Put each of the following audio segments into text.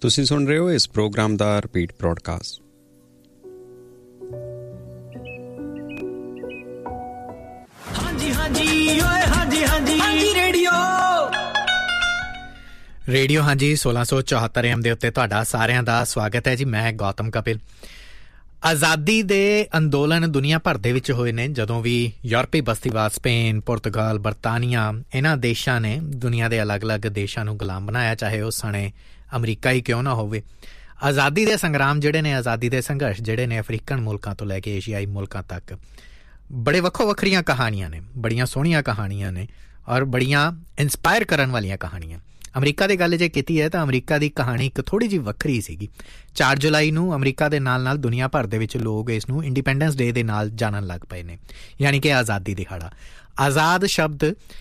ਤੁਸੀਂ ਸੁਣ ਰਹੇ ਹੋ ਇਸ ਪ੍ਰੋਗਰਾਮ ਦਾ ਰਿਪੀਟ ਬ੍ਰੌਡਕਾਸਟ। ਰੇਡੀਓ ਹਾਂਜੀ 1674 AM ਦੇ ਉੱਤੇ ਤੁਹਾਡਾ ਸਾਰਿਆਂ ਦਾ ਸਵਾਗਤ ਹੈ ਜੀ। ਮੈਂ ਗੌਤਮ ਕਪਿਲ। ਆਜ਼ਾਦੀ ਦੇ ਅੰਦੋਲਨ ਦੁਨੀਆ ਭਰ ਦੇ ਵਿੱਚ ਹੋਏ ਨੇ। ਜਦੋਂ ਵੀ ਯੂਰਪੀ ਬਸਤੀਵਾਦ ਸਪੇਨ, ਪੁਰਤਗਾਲ, ਬਰਤਾਨੀਆ, ਇਹਨਾਂ ਦੇਸ਼ਾਂ ਨੇ ਦੁਨੀਆ ਦੇ ਅਲੱਗ-ਅਲੱਗ ਦੇਸ਼ਾਂ ਨੂੰ ਗੁਲਾਮ ਬਣਾਇਆ, ਚਾਹੇ ਉਹ ਸਣੇ ਅਮਰੀਕਾ ਹੀ ਕਿਉਂ ਨਾ ਹੋਵੇ। ਆਜ਼ਾਦੀ ਦੇ ਸੰਗਰਾਮ ਜਿਹੜੇ ਨੇ, ਆਜ਼ਾਦੀ ਦੇ ਸੰਘਰਸ਼ ਜਿਹੜੇ ਨੇ, ਅਫਰੀਕਨ ਮੁਲਕਾਂ ਤੋਂ ਲੈ ਕੇ ਏਸ਼ੀਆਈ ਮੁਲਕਾਂ ਤੱਕ ਬੜੇ ਵੱਖੋ ਵੱਖਰੀਆਂ ਕਹਾਣੀਆਂ ਨੇ, ਬੜੀਆਂ ਸੋਹਣੀਆਂ ਕਹਾਣੀਆਂ ਨੇ ਔਰ ਬੜੀਆਂ ਇੰਸਪਾਇਰ ਕਰਨ ਵਾਲੀਆਂ ਕਹਾਣੀਆਂ। ਅਮਰੀਕਾ ਦੀ ਗੱਲ ਜੇ ਕੀਤੀ ਹੈ ਤਾਂ ਅਮਰੀਕਾ ਦੀ ਕਹਾਣੀ ਇੱਕ ਥੋੜ੍ਹੀ ਜਿਹੀ ਵੱਖਰੀ ਸੀਗੀ। 4 ਜੁਲਾਈ ਨੂੰ ਅਮਰੀਕਾ ਦੇ ਨਾਲ ਨਾਲ ਦੁਨੀਆ ਭਰ ਦੇ ਵਿੱਚ ਲੋਕ ਇਸ ਨੂੰ ਇੰਡੀਪੈਂਡੈਂਸ ਡੇ ਦੇ ਨਾਲ ਜਾਣਨ ਲੱਗ ਪਏ ਨੇ, ਯਾਨੀ ਕਿ ਆਜ਼ਾਦੀ ਦਿਹਾੜਾ। ਆਜ਼ਾਦ ਸ਼ਬਦ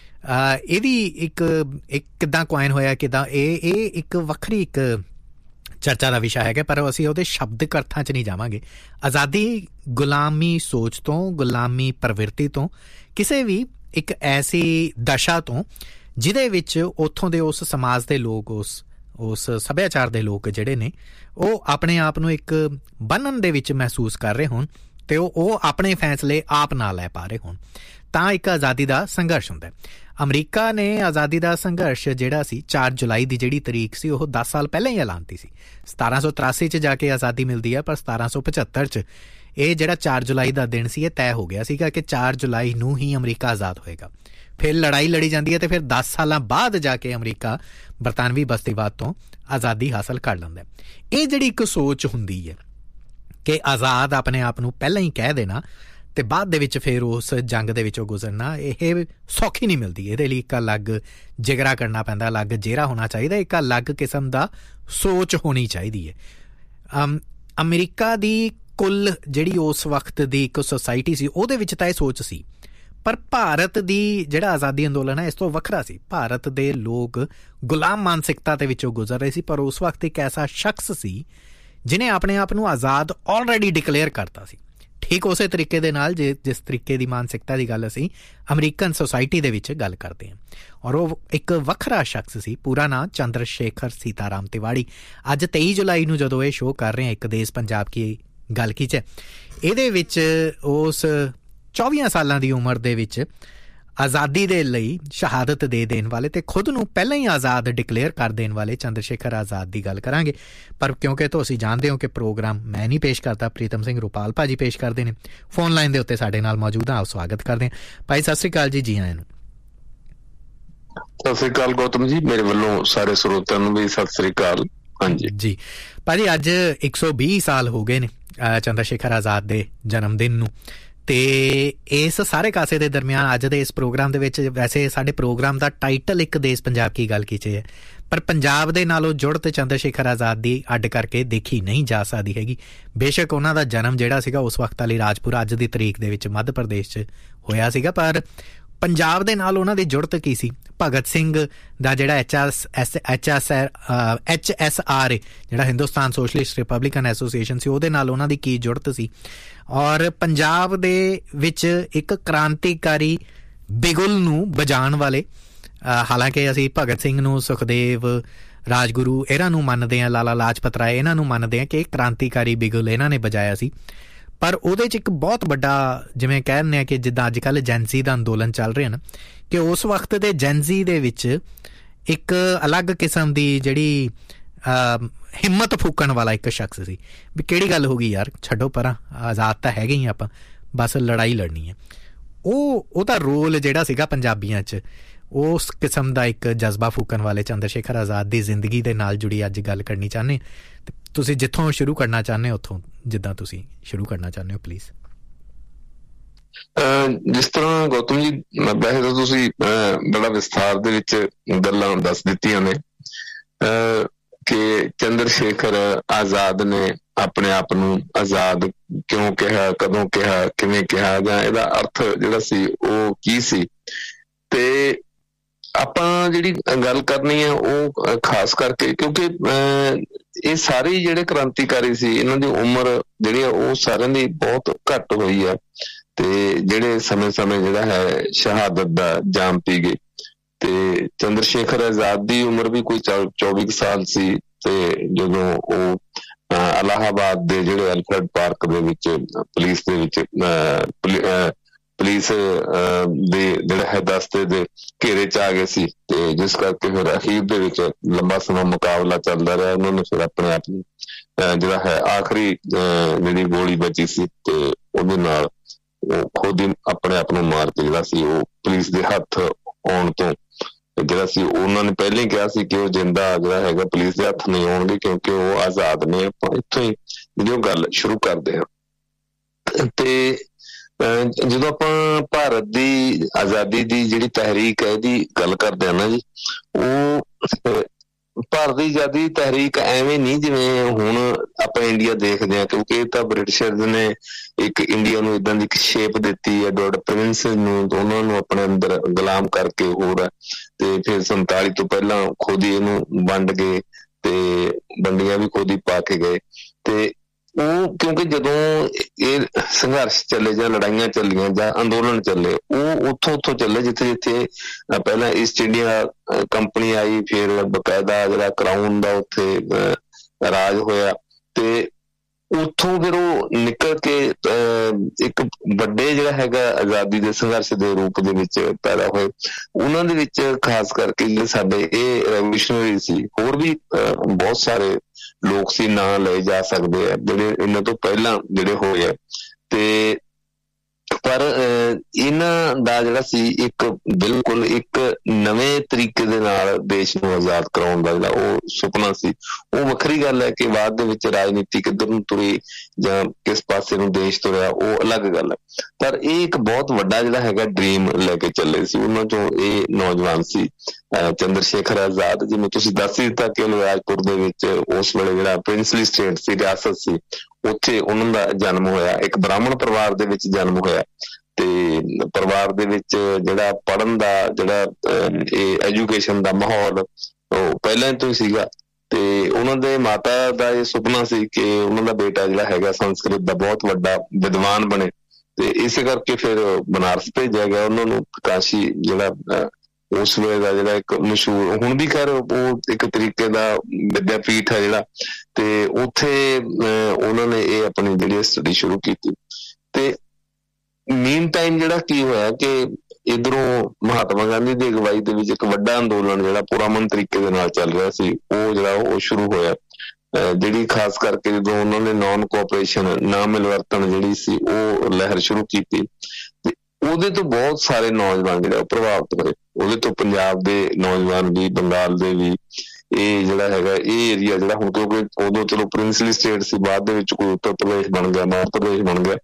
ਇਹਦੀ ਇੱਕ ਕਿੱਦਾਂ ਕੁਆਇਨ ਹੋਇਆ, ਕਿੱਦਾਂ ਇਹ ਇੱਕ ਵੱਖਰੀ ਇੱਕ ਚਰਚਾ ਦਾ ਵਿਸ਼ਾ ਹੈਗਾ, ਪਰ ਅਸੀਂ ਉਹਦੇ ਸ਼ਬਦਿਕ ਅਰਥਾਂ 'ਚ ਨਹੀਂ ਜਾਵਾਂਗੇ। ਆਜ਼ਾਦੀ ਗੁਲਾਮੀ ਸੋਚ ਤੋਂ, ਗੁਲਾਮੀ ਪ੍ਰਵਿਰਤੀ ਤੋਂ, ਕਿਸੇ ਵੀ ਇੱਕ ਐਸੀ ਦਸ਼ਾ ਤੋਂ ਜਿਹਦੇ ਵਿੱਚ ਉੱਥੋਂ ਦੇ ਉਸ ਸਮਾਜ ਦੇ ਲੋਕ, ਉਸ ਸੱਭਿਆਚਾਰ ਦੇ ਲੋਕ ਜਿਹੜੇ ਨੇ, ਉਹ ਆਪਣੇ ਆਪ ਨੂੰ ਇੱਕ ਬੰਧਨ ਦੇ ਵਿੱਚ ਮਹਿਸੂਸ ਕਰ ਰਹੇ ਹੋਣ ਅਤੇ ਉਹ ਆਪਣੇ ਫੈਸਲੇ ਆਪ ਨਾ ਲੈ ਪਾ ਰਹੇ ਹੋਣ, ਤਾਂ ਇੱਕ ਆਜ਼ਾਦੀ ਦਾ ਸੰਘਰਸ਼ ਹੁੰਦਾ। ਅਮਰੀਕਾ ਨੇ ਆਜ਼ਾਦੀ ਦਾ ਸੰਘਰਸ਼ ਜਿਹੜਾ ਸੀ, 4 ਜੁਲਾਈ ਦੀ ਜਿਹੜੀ ਤਰੀਕ ਸੀ, ਉਹ 10 ਸਾਲ ਪਹਿਲਾਂ ਹੀ ਐਲਾਨਤੀ ਸੀ। 1783 'ਚ ਜਾ ਕੇ ਆਜ਼ਾਦੀ ਮਿਲਦੀ ਹੈ, ਪਰ 1775 'ਚ ਇਹ ਜਿਹੜਾ 4 ਜੁਲਾਈ ਦਾ ਦਿਨ ਸੀ, ਇਹ ਤੈਅ ਹੋ ਗਿਆ ਸੀਗਾ ਕਿ 4 ਜੁਲਾਈ ਨੂੰ ਹੀ ਅਮਰੀਕਾ ਆਜ਼ਾਦ ਹੋਏਗਾ। ਫਿਰ ਲੜਾਈ ਲੜੀ ਜਾਂਦੀ ਹੈ ਅਤੇ ਫਿਰ 10 ਸਾਲਾਂ ਬਾਅਦ ਜਾ ਕੇ ਅਮਰੀਕਾ ਬਰਤਾਨਵੀ ਬਸਤੀਵਾਦ ਤੋਂ ਆਜ਼ਾਦੀ ਹਾਸਲ ਕਰ ਲੈਂਦਾ। ਇਹ ਜਿਹੜੀ ਇੱਕ ਸੋਚ ਹੁੰਦੀ ਹੈ ਕਿ ਆਜ਼ਾਦ ਆਪਣੇ ਆਪ ਨੂੰ ਪਹਿਲਾਂ ਹੀ ਕਹਿ ਦੇਣਾ ਅਤੇ ਬਾਅਦ ਦੇ ਵਿੱਚ ਫਿਰ ਉਸ ਜੰਗ ਦੇ ਵਿੱਚੋਂ ਗੁਜ਼ਰਨਾ, ਇਹ ਸੌਖੀ ਨਹੀਂ ਮਿਲਦੀ। ਇਹਦੇ ਲਈ ਇੱਕ ਅਲੱਗ ਜਿਗਰਾ ਕਰਨਾ ਪੈਂਦਾ, ਅਲੱਗ ਜੇਰਾ ਹੋਣਾ ਚਾਹੀਦਾ, ਇੱਕ ਅਲੱਗ ਕਿਸਮ ਦਾ ਸੋਚ ਹੋਣੀ ਚਾਹੀਦੀ ਹੈ। ਅਮਰੀਕਾ ਦੀ ਕੁੱਲ ਜਿਹੜੀ ਉਸ ਵਕਤ ਦੀ ਇੱਕ ਸੁਸਾਇਟੀ ਸੀ, ਉਹਦੇ ਵਿੱਚ ਤਾਂ ਇਹ ਸੋਚ ਸੀ, ਪਰ ਭਾਰਤ ਦੀ ਜਿਹੜਾ ਆਜ਼ਾਦੀ ਅੰਦੋਲਨ ਹੈ ਇਸ ਤੋਂ ਵੱਖਰਾ ਸੀ। ਭਾਰਤ ਦੇ ਲੋਕ ਗੁਲਾਮ ਮਾਨਸਿਕਤਾ ਦੇ ਵਿੱਚੋਂ ਗੁਜ਼ਰ ਰਹੇ ਸੀ, ਪਰ ਉਸ ਵਕਤ ਇੱਕ ਐਸਾ ਸ਼ਖਸ ਸੀ ਜਿਹਨੇ ਆਪਣੇ ਆਪ ਨੂੰ ਆਜ਼ਾਦ ਆਲਰੇਡੀ ਡਿਕਲੇਅਰ ਕਰਤਾ ਸੀ। ਠੀਕ ਉਸੇ ਤਰੀਕੇ ਦੇ ਨਾਲ ਜਿਸ ਤਰੀਕੇ ਦੀ ਮਾਨਸਿਕਤਾ ਦੀ ਗੱਲ ਅਸੀਂ ਅਮਰੀਕਨ ਸੁਸਾਇਟੀ ਦੇ ਵਿੱਚ ਗੱਲ ਕਰਦੇ ਹਾਂ, ਔਰ ਉਹ ਇੱਕ ਵੱਖਰਾ ਸ਼ਖਸ ਸੀ। ਪੂਰਾ ਨਾਂ ਚੰਦਰ ਸ਼ੇਖਰ ਸੀਤਾਰਾਮ ਤਿਵਾੜੀ। ਅੱਜ 23 ਜੁਲਾਈ ਨੂੰ ਜਦੋਂ ਇਹ ਸ਼ੋਅ ਕਰ ਰਹੇ ਹਾਂ, ਇੱਕ ਦੇਸ਼ ਪੰਜਾਬ ਕੀ ਗੱਲ ਕੀ 'ਚ, ਇਹਦੇ ਵਿੱਚ ਉਸ 24 ਸਾਲਾਂ ਦੀ ਉਮਰ ਦੇ ਵਿੱਚ ਆਜ਼ਾਦੀ ਦੇ ਲਈ ਸ਼ਹਾਦਤ ਦੇ ਦੇਣ ਵਾਲੇ ਅਤੇ ਖੁਦ ਨੂੰ ਪਹਿਲਾਂ ਹੀ ਆਜ਼ਾਦ ਡਿਕਲੇਅਰ ਕਰ ਦੇਣ ਵਾਲੇ ਚੰਦਰ ਸ਼ੇਖਰ ਆਜ਼ਾਦ ਦੀ ਗੱਲ ਕਰਾਂਗੇ। ਪਰ ਕਿਉਂਕਿ ਤੁਸੀਂ ਜਾਣਦੇ ਹੋ ਕਿ ਪ੍ਰੋਗਰਾਮ ਮੈਂ ਨਹੀਂ ਪੇਸ਼ ਕਰਦਾ, ਪ੍ਰੀਤਮ ਸਿੰਘ ਰੁਪਾਲ ਭਾਜੀ ਪੇਸ਼ ਕਰਦੇ ਨੇ। ਫੋਨ ਲਾਈਨ ਦੇ ਉੱਤੇ ਸਾਡੇ ਨਾਲ ਮੌਜੂਦ ਆ, ਆਓ ਸਵਾਗਤ ਕਰਦੇ ਹਾਂ। ਭਾਈ ਸਤਿ ਸ਼੍ਰੀ ਅਕਾਲ ਜੀ। ਜੀ ਆਇਆਂ ਨੂੰ। ਸਤਿ ਸ਼੍ਰੀ ਅਕਾਲ ਗੌਤਮ ਜੀ, ਮੇਰੇ ਵੱਲੋਂ ਸਾਰੇ ਸਰੋਤਿਆਂ ਨੂੰ ਵੀ ਸਤਿ ਸ਼੍ਰੀ ਅਕਾਲ। ਹਾਂਜੀ ਜੀ ਭਾਜੀ, ਅੱਜ 120 ਸਾਲ ਹੋ ਗਏ ਨੇ ਚੰਦਰ ਸ਼ੇਖਰ ਆਜ਼ਾਦ ਦੇ ਜਨਮ ਦਿਨ ਨੂੰ, ਅਤੇ ਇਸ ਸਾਰੇ ਕਾਸੇ ਦੇ ਦਰਮਿਆਨ ਅੱਜ ਦੇ ਇਸ ਪ੍ਰੋਗਰਾਮ ਦੇ ਵਿੱਚ, ਵੈਸੇ ਸਾਡੇ ਪ੍ਰੋਗਰਾਮ ਦਾ ਟਾਈਟਲ ਇੱਕ ਦੇਸ਼ ਪੰਜਾਬ ਕੀ ਗੱਲ ਕੀਤੇ ਹੈ, ਪਰ ਪੰਜਾਬ ਦੇ ਨਾਲੋਂ ਜੁੜਤ ਚੰਦਰ ਸ਼ੇਖਰ ਆਜ਼ਾਦ ਦੀ ਅੱਡ ਕਰਕੇ ਦੇਖੀ ਨਹੀਂ ਜਾ ਸਕਦੀ ਹੈਗੀ। ਬੇਸ਼ੱਕ ਉਹਨਾਂ ਦਾ ਜਨਮ ਜਿਹੜਾ ਸੀਗਾ ਉਸ ਵਕਤ ਵਾਲੀ ਰਾਜਪੁਰਾ ਅੱਜ ਦੀ ਤਰੀਕ ਦੇ ਵਿੱਚ ਮੱਧ ਪ੍ਰਦੇਸ਼ 'ਚ ਹੋਇਆ ਸੀਗਾ, ਪਰ ਪੰਜਾਬ ਦੇ ਨਾਲ ਉਹਨਾਂ ਦੀ ਜੁੜਤ ਕੀ ਸੀ। ਭਗਤ ਸਿੰਘ ਦਾ ਜਿਹੜਾ HSR ਜਿਹੜਾ ਹਿੰਦੁਸਤਾਨ ਸੋਸ਼ਲਿਸਟ ਰਿਪਬਲਿਕਨ ਐਸੋਸੀਏਸ਼ਨ ਸੀ, ਉਹਦੇ ਨਾਲ ਉਹਨਾਂ ਦੀ ਕੀ ਜੁੜਤ ਸੀ। ਔਰ ਪੰਜਾਬ ਦੇ ਵਿੱਚ ਇੱਕ ਕ੍ਰਾਂਤੀਕਾਰੀ ਬਿਗੁਲ ਨੂੰ ਵਜਾਉਣ ਵਾਲੇ, ਹਾਲਾਂਕਿ ਅਸੀਂ ਭਗਤ ਸਿੰਘ ਨੂੰ, ਸੁਖਦੇਵ, ਰਾਜਗੁਰੂ ਇਹਨਾਂ ਨੂੰ ਮੰਨਦੇ ਹਾਂ, ਲਾਲਾ ਲਾਜਪਤ ਰਾਏ ਇਹਨਾਂ ਨੂੰ ਮੰਨਦੇ ਹਾਂ ਕਿ ਇਹ ਕ੍ਰਾਂਤੀਕਾਰੀ ਬਿਗੁਲ ਇਹਨਾਂ ਨੇ ਵਜਾਇਆ ਸੀ, ਪਰ ਉਹਦੇ 'ਚ ਇੱਕ ਬਹੁਤ ਵੱਡਾ, ਜਿਵੇਂ ਕਹਿ ਦਿੰਦੇ ਹਾਂ ਕਿ ਜਿੱਦਾਂ ਅੱਜ ਕੱਲ੍ਹ ਜੈਨਜ਼ੀ ਦਾ ਅੰਦੋਲਨ ਚੱਲ ਰਿਹਾ ਨਾ, ਕਿ ਉਸ ਵਕਤ ਦੇ ਜੈਨਜ਼ੀ ਦੇ ਵਿੱਚ ਇੱਕ ਅਲੱਗ ਕਿਸਮ ਦੀ ਜਿਹੜੀ ਹਿੰਮਤ ਫੂਕਣ ਵਾਲਾ ਇੱਕ ਸ਼ਖਸ ਸੀ ਵੀ ਕਿਹੜੀ ਗੱਲ ਹੋ ਗਈ ਯਾਰ, ਛੱਡੋ ਪਰਾਂ, ਆਜ਼ਾਦ ਤਾਂ ਹੈਗੇ ਹੀ ਆਪਾਂ, ਬਸ ਲੜਾਈ ਲੜਨੀ ਹੈ। ਉਹਦਾ ਰੋਲ ਜਿਹੜਾ ਸੀਗਾ ਪੰਜਾਬੀਆਂ 'ਚ, ਉਸ ਕਿਸਮ ਦਾ ਇੱਕ ਜਜ਼ਬਾ ਫੂਕਣ ਵਾਲੇ ਚੰਦਰ ਸ਼ੇਖਰ ਆਜ਼ਾਦ ਦੀ ਜ਼ਿੰਦਗੀ ਦੇ ਨਾਲ ਜੁੜੀ ਅੱਜ ਗੱਲ ਕਰਨੀ ਚਾਹੁੰਦੇ। ਤੁਸੀਂ ਜਿੱਥੋਂ ਸ਼ੁਰੂ ਕਰਨਾ ਚਾਹੁੰਦੇ ਹੋ ਉੱਥੋਂ, ਜਿੱਦਾਂ ਤੁਸੀਂ ਸ਼ੁਰੂ ਕਰਨਾ ਚਾਹੁੰਦੇ ਹੋ ਪਲੀਜ਼। ਜਿਸ ਤਰ੍ਹਾਂ ਗੌਤਮ ਜੀ, ਵੈਸੇ ਤਾਂ ਤੁਸੀਂ ਬੜਾ ਵਿਸਥਾਰ ਦੇ ਵਿੱਚ ਗੱਲਾਂ ਦੱਸ ਦਿੱਤੀਆਂ ਨੇ ਕਿ ਚੰਦਰ ਸ਼ੇਖਰ ਆਜ਼ਾਦ ਨੇ ਆਪਣੇ ਆਪ ਨੂੰ ਆਜ਼ਾਦ ਕਿਉਂ ਕਿਹਾ, ਕਦੋਂ ਕਿਹਾ, ਕਿਵੇਂ ਕਿਹਾ, ਜਾਂ ਇਹਦਾ ਅਰਥ ਜਿਹੜਾ ਸੀ ਉਹ ਕੀ ਸੀ। ਤੇ ਆਪਾਂ ਜਿਹੜੀ ਗੱਲ ਕਰਨੀ ਹੈ ਉਹ ਖਾਸ ਕਰਕੇ ਕਿਉਂਕਿ ਇਹ ਸਾਰੇ ਜਿਹੜੇ ਕ੍ਰਾਂਤੀਕਾਰੀ ਸੀ, ਇਹਨਾਂ ਦੀ ਉਮਰ ਜਿਹੜੀ ਆ ਉਹ ਸਾਰਿਆਂ ਦੀ ਬਹੁਤ ਘੱਟ ਹੋਈ ਆ, ਤੇ ਜਿਹੜੇ ਸਮੇਂ ਜਿਹੜਾ ਹੈ ਸ਼ਹਾਦਤ ਦਾ ਜਾਮ ਪੀ ਗਏ। ਤੇ ਚੰਦਰ ਸ਼ੇਖਰ ਆਜ਼ਾਦ ਦੀ ਉਮਰ ਵੀ ਕੋਈ 24 ਸਾਲ ਸੀ, ਤੇ ਜਦੋਂ ਉਹ ਇਲਾਹਾਬਾਦ ਦੇ ਜਿਹੜੇ ਐਲਫਰਡ ਪਾਰਕ ਦੇ ਵਿੱਚ ਪੁਲਿਸ ਦੇ ਵਿੱਚ ਪੁਲਿਸ ਦੇ ਜਿਹੜਾ ਹੈ ਦਸਤੇ ਦੇ ਘੇਰੇ ਚ ਆ ਗਏ ਸੀ, ਤੇ ਜਿਸ ਕਰਕੇ ਫਿਰ ਅਖੀਰ ਦੇ ਵਿੱਚ ਲੰਬਾ ਸਮਾਂ ਮੁਕਾਬਲਾ ਚੱਲਦਾ ਰਿਹਾ। ਉਹਨਾਂ ਨੇ ਫਿਰ ਆਪਣੇ ਆਪ ਨੂੰ ਜਿਹੜਾ ਹੈ ਆਖਰੀ ਜਿਹੜੀ ਗੋਲੀ ਬਚੀ ਸੀ ਤੇ ਉਹਦੇ ਨਾਲ ਉਹ ਖੁਦ ਹੀ ਆਪਣੇ ਆਪ ਨੂੰ ਮਾਰ ਕੇ ਜਿਹੜਾ ਸੀ ਉਹ ਪੁਲਿਸ ਦੇ ਹੱਥ ਆਉਣ ਤੋਂ ਜਿਹੜਾ ਸੀ ਉਹਨਾਂ ਨੇ ਪਹਿਲਾਂ ਹੀ ਕਿਹਾ ਸੀ ਕਿ ਉਹ ਜਿੰਦਾ ਜਿਹੜਾ ਹੈਗਾ ਪੁਲਿਸ ਦੇ ਹੱਥ ਨਹੀਂ ਆਉਣਗੇ ਕਿਉਂਕਿ ਉਹ ਆਜ਼ਾਦ ਨੇ। ਆਪਾਂ ਇੱਥੋਂ ਹੀ ਜਿਹੜੀ ਗੱਲ ਸ਼ੁਰੂ ਕਰਦੇ ਹਾਂ। ਤੇ ਜਦੋਂ ਆਪਾਂ ਭਾਰਤ ਦੀ ਆਜ਼ਾਦੀ ਦੀ ਜਿਹੜੀ ਤਹਿਰੀਕ ਹੈ ਇਹਦੀ ਗੱਲ ਕਰਦੇ ਹਾਂ ਨਾ ਜੀ, ਉਹ ਭਾਰਤ ਦੀ ਆਜ਼ਾਦੀ ਤਹਿਰੀਕ ਐਵੇਂ ਨਹੀਂ ਜਿਵੇਂ ਹੁਣ ਆਪਾਂ ਇੰਡੀਆ ਦੇਖਦੇ ਹਾਂ, ਕਿਉਂਕਿ ਇਹ ਤਾਂ ਬ੍ਰਿਟਿਸ਼ਰਜ਼ ਨੇ ਇੱਕ ਇੰਡੀਆ ਨੂੰ ਏਦਾਂ ਦੀ ਇੱਕ ਸ਼ੇਪ ਦਿੱਤੀ ਹੈ, ਡੋਡ ਪ੍ਰਿੰਸ ਨੂੰ ਉਹਨਾਂ ਨੂੰ ਆਪਣੇ ਅੰਦਰ ਗੁਲਾਮ ਕਰਕੇ ਹੋਰ ਤੇ ਫਿਰ 47 ਤੋਂ ਪਹਿਲਾਂ ਖੁਦ ਹੀ ਇਹਨੂੰ ਵੰਡ ਗਏ ਤੇ ਵੰਡੀਆਂ ਵੀ ਖੁਦ ਹੀ ਪਾ ਕੇ ਗਏ। ਤੇ ਉਹ ਕਿਉਂਕਿ ਜਦੋਂ ਇਹ ਸੰਘਰਸ਼ ਚੱਲੇ ਜਾਂ ਲੜਾਈਆਂ ਚੱਲੀਆਂ ਜਾਂ ਅੰਦੋਲਨ ਚੱਲੇ ਉਹ ਉੱਥੋਂ ਚੱਲੇ ਜਿੱਥੇ ਜਿੱਥੇ ਪਹਿਲਾਂ ਈਸਟ ਇੰਡੀਆ ਕੰਪਨੀ ਆਈ, ਫਿਰ ਬਕਾਇਦਾ ਜਿਹੜਾ ਕਰਾਊਨ ਦਾ ਉੱਥੇ ਰਾਜ ਹੋਇਆ ਤੇ ਉੱਥੋਂ ਫਿਰ ਉਹ ਨਿਕਲ ਕੇ ਇੱਕ ਵੱਡੇ ਜਿਹੜਾ ਹੈਗਾ ਆਜ਼ਾਦੀ ਦੇ ਸੰਘਰਸ਼ ਦੇ ਰੂਪ ਦੇ ਵਿੱਚ ਪੈਦਾ ਹੋਏ। ਉਹਨਾਂ ਦੇ ਵਿੱਚ ਖਾਸ ਕਰਕੇ ਜਿਹੜੇ ਸਾਡੇ ਇਹ ਰੈਵੋਲੂਸ਼ਨਰੀ ਸੀ, ਹੋਰ ਵੀ ਬਹੁਤ ਸਾਰੇ ਲੋਕ ਸੀ, ਨਾਂ ਲਏ ਜਾ ਸਕਦੇ ਆ ਜਿਹੜੇ ਇਹਨਾਂ ਤੋਂ ਪਹਿਲਾਂ ਜਿਹੜੇ ਹੋਏ ਆ। ਤੇ ਪਰ ਇਹਨਾਂ ਦਾ ਜਿਹੜਾ ਸੀ ਇੱਕ ਬਿਲਕੁਲ ਇੱਕ ਨਵੇਂ ਤਰੀਕੇ ਦੇ ਨਾਲ ਦੇਸ਼ ਨੂੰ ਆਜ਼ਾਦ ਕਰਾਉਣ ਦਾ ਜਿਹੜਾ ਉਹ ਸੁਪਨਾ ਸੀ। ਉਹ ਵੱਖਰੀ ਗੱਲ ਹੈ ਕਿ ਬਾਅਦ ਦੇ ਵਿੱਚ ਰਾਜਨੀਤੀ ਕਿੱਧਰ ਨੂੰ ਤੁਰੀ ਜਾਂ ਕਿਸ ਪਾਸੇ ਨੂੰ ਦੇਸ਼ ਤੁਰਿਆ ਉਹ ਅਲੱਗ ਗੱਲ ਹੈ, ਪਰ ਇਹ ਇੱਕ ਬਹੁਤ ਵੱਡਾ ਜਿਹੜਾ ਹੈਗਾ ਡ੍ਰੀਮ ਲੈ ਕੇ ਚੱਲੇ ਸੀ। ਉਹਨਾਂ ਚੋਂ ਇਹ ਨੌਜਵਾਨ ਸੀ ਚੰਦਰ ਸ਼ੇਖਰ ਆਜ਼ਾਦ, ਜਿਵੇਂ ਤੁਸੀਂ ਦੱਸ ਹੀ ਦਿੱਤਾ ਕਿ ਰਾਜਪੁਰ ਦੇ ਵਿੱਚ ਉਸ ਵੇਲੇ ਜਿਹੜਾ ਪ੍ਰਿੰਸਲੀ ਸਟੇਟ ਸੀ, ਰਿਆਸਤ ਸੀ, ਉੱਥੇ ਉਹਨਾਂ ਦਾ ਜਨਮ ਹੋਇਆ। ਇੱਕ ਬ੍ਰਾਹਮਣ ਪਰਿਵਾਰ ਦੇ ਵਿੱਚ ਜਨਮ ਹੋਇਆ ਤੇ ਪਰਿਵਾਰ ਦੇ ਵਿੱਚ ਜਿਹੜਾ ਪੜ੍ਹਨ ਦਾ ਜਿਹੜਾ ਇਹ ਐਜੂਕੇਸ਼ਨ ਦਾ ਮਾਹੌਲ ਉਹ ਪਹਿਲਾਂ ਤੋਂ ਹੀ ਸੀਗਾ। ਤੇ ਉਹਨਾਂ ਦੇ ਮਾਤਾ ਦਾ ਇਹ ਸੁਪਨਾ ਸੀ ਕਿ ਉਹਨਾਂ ਦਾ ਬੇਟਾ ਜਿਹੜਾ ਹੈਗਾ ਸੰਸਕ੍ਰਿਤ ਦਾ ਬਹੁਤ ਵੱਡਾ ਵਿਦਵਾਨ ਬਣੇ, ਤੇ ਇਸੇ ਕਰਕੇ ਫਿਰ ਬਨਾਰਸ ਭੇਜਿਆ ਗਿਆ ਉਹਨਾਂ ਨੂੰ। ਕਾਸ਼ੀ ਜਿਹੜਾ ਉਸ ਵੇਲੇ ਦਾ ਜਿਹੜਾ ਇੱਕ ਮਸ਼ਹੂਰ, ਹੁਣ ਵੀ ਖੈਰ ਉਹ ਇੱਕ ਤਰੀਕੇ ਦਾ ਵਿਦਿਆਪੀਠ ਹੈ ਜਿਹੜਾ, ਤੇ ਉੱਥੇ ਉਹਨਾਂ ਨੇ ਇਹ ਆਪਣੀ ਜਿਹੜੀ ਸਟੱਡੀ ਸ਼ੁਰੂ ਕੀਤੀ। ਤੇ ਮੀਨ ਟਾਈਮ ਜਿਹੜਾ ਕੀ ਹੋਇਆ ਕਿ ਇੱਧਰੋਂ ਮਹਾਤਮਾ ਗਾਂਧੀ ਦੀ ਅਗਵਾਈ ਦੇ ਵਿੱਚ ਇੱਕ ਵੱਡਾ ਅੰਦੋਲਨ ਜਿਹੜਾ ਪੁਰਅਮਨ ਤਰੀਕੇ ਦੇ ਨਾਲ ਚੱਲ ਰਿਹਾ ਸੀ ਉਹ ਜਿਹੜਾ ਉਹ ਸ਼ੁਰੂ ਹੋਇਆ, ਜਿਹੜੀ ਖਾਸ ਕਰਕੇ ਜਦੋਂ ਉਹਨਾਂ ਨੇ ਨਾਨ ਕੋਆਪਰੇਸ਼ਨ ਨਾ ਮਿਲਵਰਤਨ ਜਿਹੜੀ ਸੀ ਉਹ ਲਹਿਰ ਸ਼ੁਰੂ ਕੀਤੀ ਤੇ ਉਹਦੇ ਤੋਂ ਬਹੁਤ ਸਾਰੇ ਨੌਜਵਾਨ ਜਿਹੜੇ ਉਹ ਪ੍ਰਭਾਵਿਤ ਹੋਏ। ਉਹਦੇ ਤੋਂ ਪੰਜਾਬ ਦੇ ਨੌਜਵਾਨ ਵੀ, ਬੰਗਾਲ ਦੇ ਵੀ, ਇਹ ਜਿਹੜਾ ਹੈਗਾ ਇਹ ਏਰੀਆ ਜਿਹੜਾ ਹੁਣ ਕਿਉਂਕਿ ਉਦੋਂ ਚਲੋ ਪ੍ਰਿੰਸਲੀ ਸਟੇਟ ਸੀ, ਬਾਅਦ ਦੇ ਵਿੱਚ ਕੋਈ ਉੱਤਰ ਪ੍ਰਦੇਸ਼ ਬਣ ਗਿਆ, ਮੱਧ ਪ੍ਰਦੇਸ਼ ਬਣ ਗਿਆ।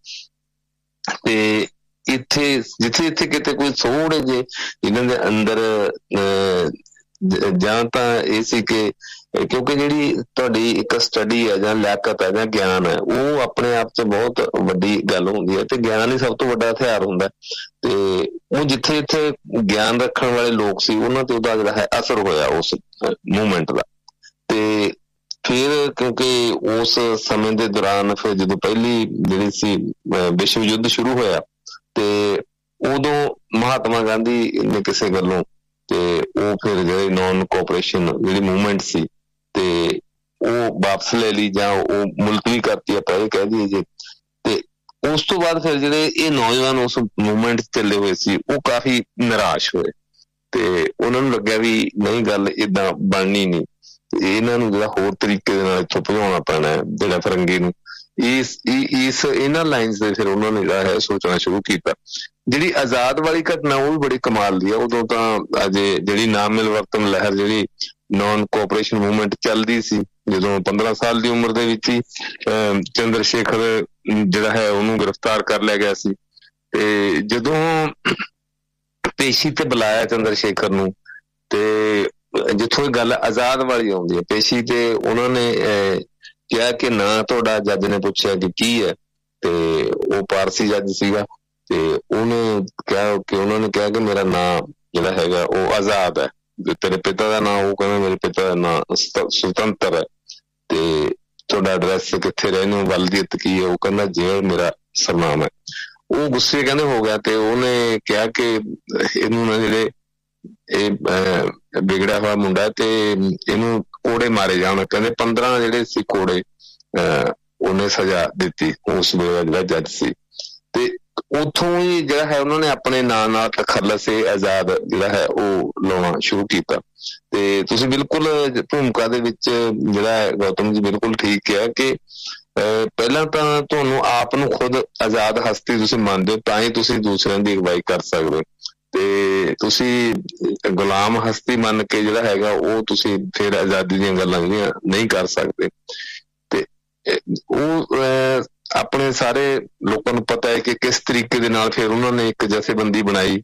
ਤੇ ਇੱਥੇ ਜਿੱਥੇ ਕਿਤੇ ਕੋਈ ਥੋੜੇ ਜਿਹੇ ਇਹਨਾਂ ਦੇ ਅੰਦਰ ਜਾਂ ਤਾਂ ਇਹ ਸੀ ਕਿ ਕਿਉਂਕਿ ਜਿਹੜੀ ਤੁਹਾਡੀ ਇੱਕ ਸਟੱਡੀ ਹੈ ਜਾਂ ਲਿਆਕਤ ਹੈ ਜਾਂ ਗਿਆਨ ਹੈ ਉਹ ਆਪਣੇ ਆਪ 'ਚ ਬਹੁਤ ਵੱਡੀ ਗੱਲ ਹੁੰਦੀ ਹੈ, ਤੇ ਗਿਆਨ ਹੀ ਸਭ ਤੋਂ ਵੱਡਾ ਹਥਿਆਰ ਹੁੰਦਾ। ਤੇ ਉਹ ਜਿੱਥੇ ਗਿਆਨ ਰੱਖਣ ਵਾਲੇ ਲੋਕ ਸੀ ਉਹਨਾਂ ਤੇ ਉਹਦਾ ਜਿਹੜਾ ਹੈ ਅਸਰ ਹੋਇਆ ਉਸ ਮੂਵਮੈਂਟ ਦਾ। ਤੇ ਫਿਰ ਕਿਉਂਕਿ ਉਸ ਸਮੇਂ ਦੇ ਦੌਰਾਨ ਫਿਰ ਜਦੋਂ ਪਹਿਲੀ ਜਿਹੜੀ ਸੀ ਵਿਸ਼ਵ ਯੁੱਧ ਸ਼ੁਰੂ ਹੋਇਆ ਤੇ ਉਦੋਂ ਮਹਾਤਮਾ ਗਾਂਧੀ ਨੇ ਕਿਸੇ ਗੱਲੋਂ ਤੇ ਉਹ ਫਿਰ ਜਿਹੜੇ ਨਾਨ ਕੋਆਪਰੇਸ਼ਨ ਜਿਹੜੀ ਮੂਵਮੈਂਟ ਸੀ ਤੇ ਉਹ ਵਾਪਸ ਲੈ ਲਈ ਜਾਂ ਉਹ ਮੁਲਤਵੀ ਕਰਤੀ, ਆਪਾਂ ਇਹ ਕਹਿ ਦਈਏ ਜੇ। ਤੇ ਉਸ ਤੋਂ ਬਾਅਦ ਫਿਰ ਜਿਹੜੇ ਇਹ ਨੌਜਵਾਨ ਉਸ ਮੂਵਮੈਂਟ ਚੱਲੇ ਹੋਏ ਸੀ ਉਹ ਕਾਫੀ ਨਿਰਾਸ਼ ਹੋਏ ਤੇ ਉਹਨਾਂ ਨੂੰ ਲੱਗਿਆ ਵੀ ਨਹੀਂ ਗੱਲ ਏਦਾਂ ਬਣਨੀ ਨਹੀਂ, ਇਹਨਾਂ ਨੂੰ ਜਿਹੜਾ ਹੋਰ ਤਰੀਕੇ ਦੇ ਨਾਲ ਇੱਥੋਂ ਭਜਾਉਣਾ ਪੈਣਾ ਜਿਹੜਾ ਫਿਰੰਗੀ ਨੂੰ। ਇਹਨਾਂ ਲਾਈਨਸ ਦੇ ਫਿਰ ਉਹਨਾਂ ਨੇ ਜਿਹੜਾ ਹੈ ਸੋਚਣਾ ਸ਼ੁਰੂ ਕੀਤਾ। ਜਿਹੜੀ ਆਜ਼ਾਦ ਵਾਲੀ ਘਟਨਾ ਉਹ ਵੀ ਬੜੀ ਕਮਾਲ ਦੀ ਆ। ਉਦੋਂ ਤਾਂ ਅਜੇ ਜਿਹੜੀ ਨਾ ਮਿਲਵਰਤਨ ਲਹਿਰ ਜਿਹੜੀ ਨਾਨ ਕੋਆਪਰੇਸ਼ਨ ਮੂਵਮੈਂਟ ਚੱਲਦੀ ਸੀ, ਜਦੋਂ 15 ਸਾਲ ਦੀ ਉਮਰ ਦੇ ਵਿੱਚ ਹੀ ਚੰਦਰ ਸ਼ੇਖਰ ਜਿਹੜਾ ਹੈ ਉਹਨੂੰ ਗ੍ਰਿਫਤਾਰ ਕਰ ਲਿਆ ਗਿਆ ਸੀ। ਤੇ ਜਦੋਂ ਪੇਸ਼ੀ ਤੇ ਬੁਲਾਇਆ ਚੰਦਰ ਸ਼ੇਖਰ ਨੂੰ ਤੇ ਜਿੱਥੋਂ ਇਹ ਗੱਲ ਆਜ਼ਾਦ ਵਾਲੀ ਆਉਂਦੀ ਹੈ, ਪੇਸ਼ੀ ਤੇ ਉਹਨਾਂ ਨੇ ਕਿਹਾ ਕਿ ਨਾਂ ਤੁਹਾਡਾ, ਜੱਜ ਨੇ ਪੁੱਛਿਆ ਕਿ ਕੀ ਹੈ, ਤੇ ਉਹ ਪਾਰਸੀ ਜੱਜ ਸੀਗਾ ਤੇ ਉਹਨੇ ਕਿਹਾ ਕਿ ਉਹਨਾਂ ਨੇ ਕਿਹਾ ਕਿ ਮੇਰਾ ਨਾਂ ਜਿਹੜਾ ਹੈਗਾ ਉਹ ਆਜ਼ਾਦ ਹੈ। ਤੇਰੇ ਪਿਤਾ ਦਾ ਨਾਂ? ਉਹ ਕਹਿੰਦਾ ਮੇਰੇ ਪਿਤਾ ਦਾ ਨਾਂ ਸੁਤੰਤਰ ਹੈ। ਤੇ ਤੁਹਾਡਾ ਐਡਰੈਸ ਕਿੱਥੇ ਰਹਿੰਦੇ ਹੋ, ਵਲਦੀਅਤ ਕੀ ਹੈ? ਉਹ ਕਹਿੰਦਾ ਜੇਲ੍ਹ ਮੇਰਾ ਸਰਨਾਮ ਹੈ। ਉਹ ਗੁੱਸੇ ਕਹਿੰਦੇ ਹੋ ਗਿਆ ਤੇ ਉਹਨੇ ਕਿਹਾ ਕਿ ਇਹਨੂੰ ਨਾ ਜਿਹੜੇ ਇਹ ਵਿਗੜਿਆ ਹੋਇਆ ਮੁੰਡਾ ਤੇ ਇਹਨੂੰ ਕੋੜੇ ਮਾਰੇ ਜਾਣ। ਕਹਿੰਦੇ 15 ਜਿਹੜੇ ਸੀ ਕੋੜੇ ਉਹਨੇ ਸਜ਼ਾ ਦਿੱਤੀ ਉਸ ਵੇਲੇ ਜਿਹੜਾ ਜੱਜ ਸੀ। ਤੇ ਉੱਥੋਂ ਹੀ ਜਿਹੜਾ ਹੈ ਉਹਨਾਂ ਨੇ ਆਪਣੇ ਨਾਲ ਤਖੱਲਸ-ਏ ਆਜ਼ਾਦ ਜਿਹੜਾ ਹੈ ਉਹ ਲਾਉਣਾ ਸ਼ੁਰੂ ਕੀਤਾ। ਤੇ ਤੁਸੀਂ ਬਿਲਕੁਲ ਭੂਮਿਕਾ ਦੇ ਵਿੱਚ ਜਿਹੜਾ ਹੈ ਗੌਤਮ ਜੀ ਬਿਲਕੁਲ ਠੀਕ ਕਿਹਾ ਕਿ ਪਹਿਲਾਂ ਤਾਂ ਤੁਹਾਨੂੰ ਆਪ ਨੂੰ ਖੁਦ ਆਜ਼ਾਦ ਹਸਤੀ ਤੁਸੀਂ ਮੰਨਦੇ ਹੋ ਤਾਂ ਹੀ ਤੁਸੀਂ ਦੂਸਰਿਆਂ ਦੀ ਅਗਵਾਈ ਕਰ ਸਕਦੇ ਹੋ। ਤੇ ਤੁਸੀਂ ਗੁਲਾਮ ਹਸਤੀ ਮੰਨ ਕੇ ਜਿਹੜਾ ਹੈਗਾ ਉਹ ਤੁਸੀਂ ਫਿਰ ਆਜ਼ਾਦੀ ਦੀਆਂ ਗੱਲਾਂ ਜਿਹੜੀਆਂ ਨਹੀਂ ਕਰ ਸਕਦੇ। ਤੇ ਉਹ ਆਪਣੇ ਸਾਰੇ ਲੋਕਾਂ ਨੂੰ ਪਤਾ ਹੈ ਕਿ ਕਿਸ ਤਰੀਕੇ ਦੇ ਨਾਲ ਫਿਰ ਉਹਨਾਂ ਨੇ ਇੱਕ ਜਥੇਬੰਦੀ ਬਣਾਈ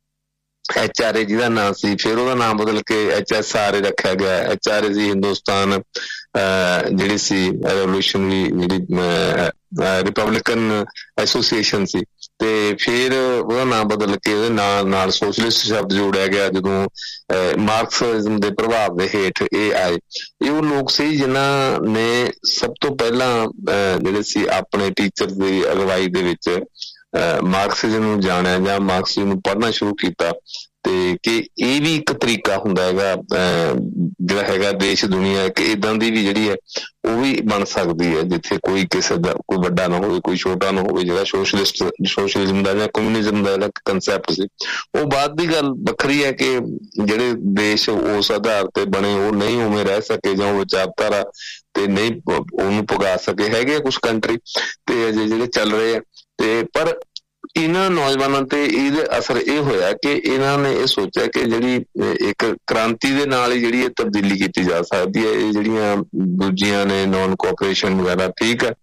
HRA ਜਿਹਦਾ ਨਾਂ ਸੀ, ਫਿਰ ਉਹਦਾ ਨਾਮ ਬਦਲ ਕੇ HSRA ਰੱਖਿਆ ਗਿਆ। HRA ਸੀ ਹਿੰਦੁਸਤਾਨ ਜਿਹੜੀ ਸੀ ਰੈਵੋਲੂਸ਼ਨਰੀ ਜਿਹੜੀ ਰਿਪਬਲਿਕਨ ਐਸੋਸੀਏਸ਼ਨ ਸੀ। ਤੇ ਫਿਰ ਉਹਦਾ ਨਾਮ ਬਦਲ ਕੇ ਉਹਦੇ ਨਾਲ ਸੋਸ਼ਲਿਸਟ ਸ਼ਬਦ ਜੋੜਿਆ ਗਿਆ ਜਦੋਂ ਮਾਰਕਸਿਜ਼ਮ ਦੇ ਪ੍ਰਭਾਵ ਦੇ ਹੇਠ ਇਹ ਆਏ। ਇਹ ਉਹ ਲੋਕ ਸੀ ਜਿਨ੍ਹਾਂ ਨੇ ਸਭ ਤੋਂ ਪਹਿਲਾਂ ਜਿਹੜੇ ਸੀ ਆਪਣੇ ਟੀਚਰ ਦੀ ਅਗਵਾਈ ਦੇ ਵਿੱਚ ਮਾਰਕਸਿਜ਼ਮ ਨੂੰ ਜਾਣਿਆ ਜਾਂ ਮਾਰਕਸਿਜ਼ਮ ਨੂੰ ਪੜ੍ਹਨਾ ਸ਼ੁਰੂ ਕੀਤਾ। ਤੇ ਕਿ ਇਹ ਵੀ ਇੱਕ ਤਰੀਕਾ ਹੁੰਦਾ ਹੈਗਾ ਜਿਹੜਾ ਹੈਗਾ ਦੇਸ਼ ਦੁਨੀਆ ਕਿ ਏਦਾਂ ਦੀ ਵੀ ਜਿਹੜੀ ਹੈ ਉਹ ਵੀ ਬਣ ਸਕਦੀ ਹੈ ਜਿੱਥੇ ਕੋਈ ਕਿਸੇ ਦਾ ਕੋਈ ਵੱਡਾ ਨਾ ਹੋਵੇ ਕੋਈ ਛੋਟਾ ਨਾ ਹੋਵੇ। ਜਿਹੜਾ ਸੋਸ਼ਲਿਜ਼ਮ ਦਾ ਜਾਂ ਕਮਿਊਨਿਜ਼ਮ ਦਾ ਜਿਹੜਾ ਕੰਸੈਪਟ ਸੀ ਉਹ ਬਾਅਦ ਦੀ ਗੱਲ ਵੱਖਰੀ ਹੈ ਕਿ ਜਿਹੜੇ ਦੇਸ਼ ਉਸ ਆਧਾਰ ਤੇ ਬਣੇ ਉਹ ਨਹੀਂ ਉਵੇਂ ਰਹਿ ਸਕੇ ਜਾਂ ਉਹ ਵਿਚਾਰਧਾਰਾ ਤੇ ਨਹੀਂ ਉਹਨੂੰ ਪੁਗਾ ਸਕੇ। ਹੈਗੇ ਕੁਛ ਕੰਟਰੀ ਤੇ ਅਜੇ ਜਿਹੜੇ ਚੱਲ ਰਹੇ ਆ। ਤੇ ਪਰ ਇਹਨਾਂ ਨੌਜਵਾਨਾਂ ਤੇ ਇਹਦੇ ਅਸਰ ਇਹ ਹੋਇਆ ਕਿ ਇਹਨਾਂ ਨੇ ਇਹ ਸੋਚਿਆ ਕਿ ਜਿਹੜੀ ਇੱਕ ਕ੍ਰਾਂਤੀ ਦੇ ਨਾਲ ਹੀ ਜਿਹੜੀ ਇਹ ਤਬਦੀਲੀ ਕੀਤੀ ਜਾ ਸਕਦੀ ਹੈ। ਇਹ ਜਿਹੜੀਆਂ ਦੂਜੀਆਂ ਨੇ ਨੌਨ ਕੋਆਪਰੇਸ਼ਨ ਵਗੈਰਾ ਠੀਕ ਹੈ,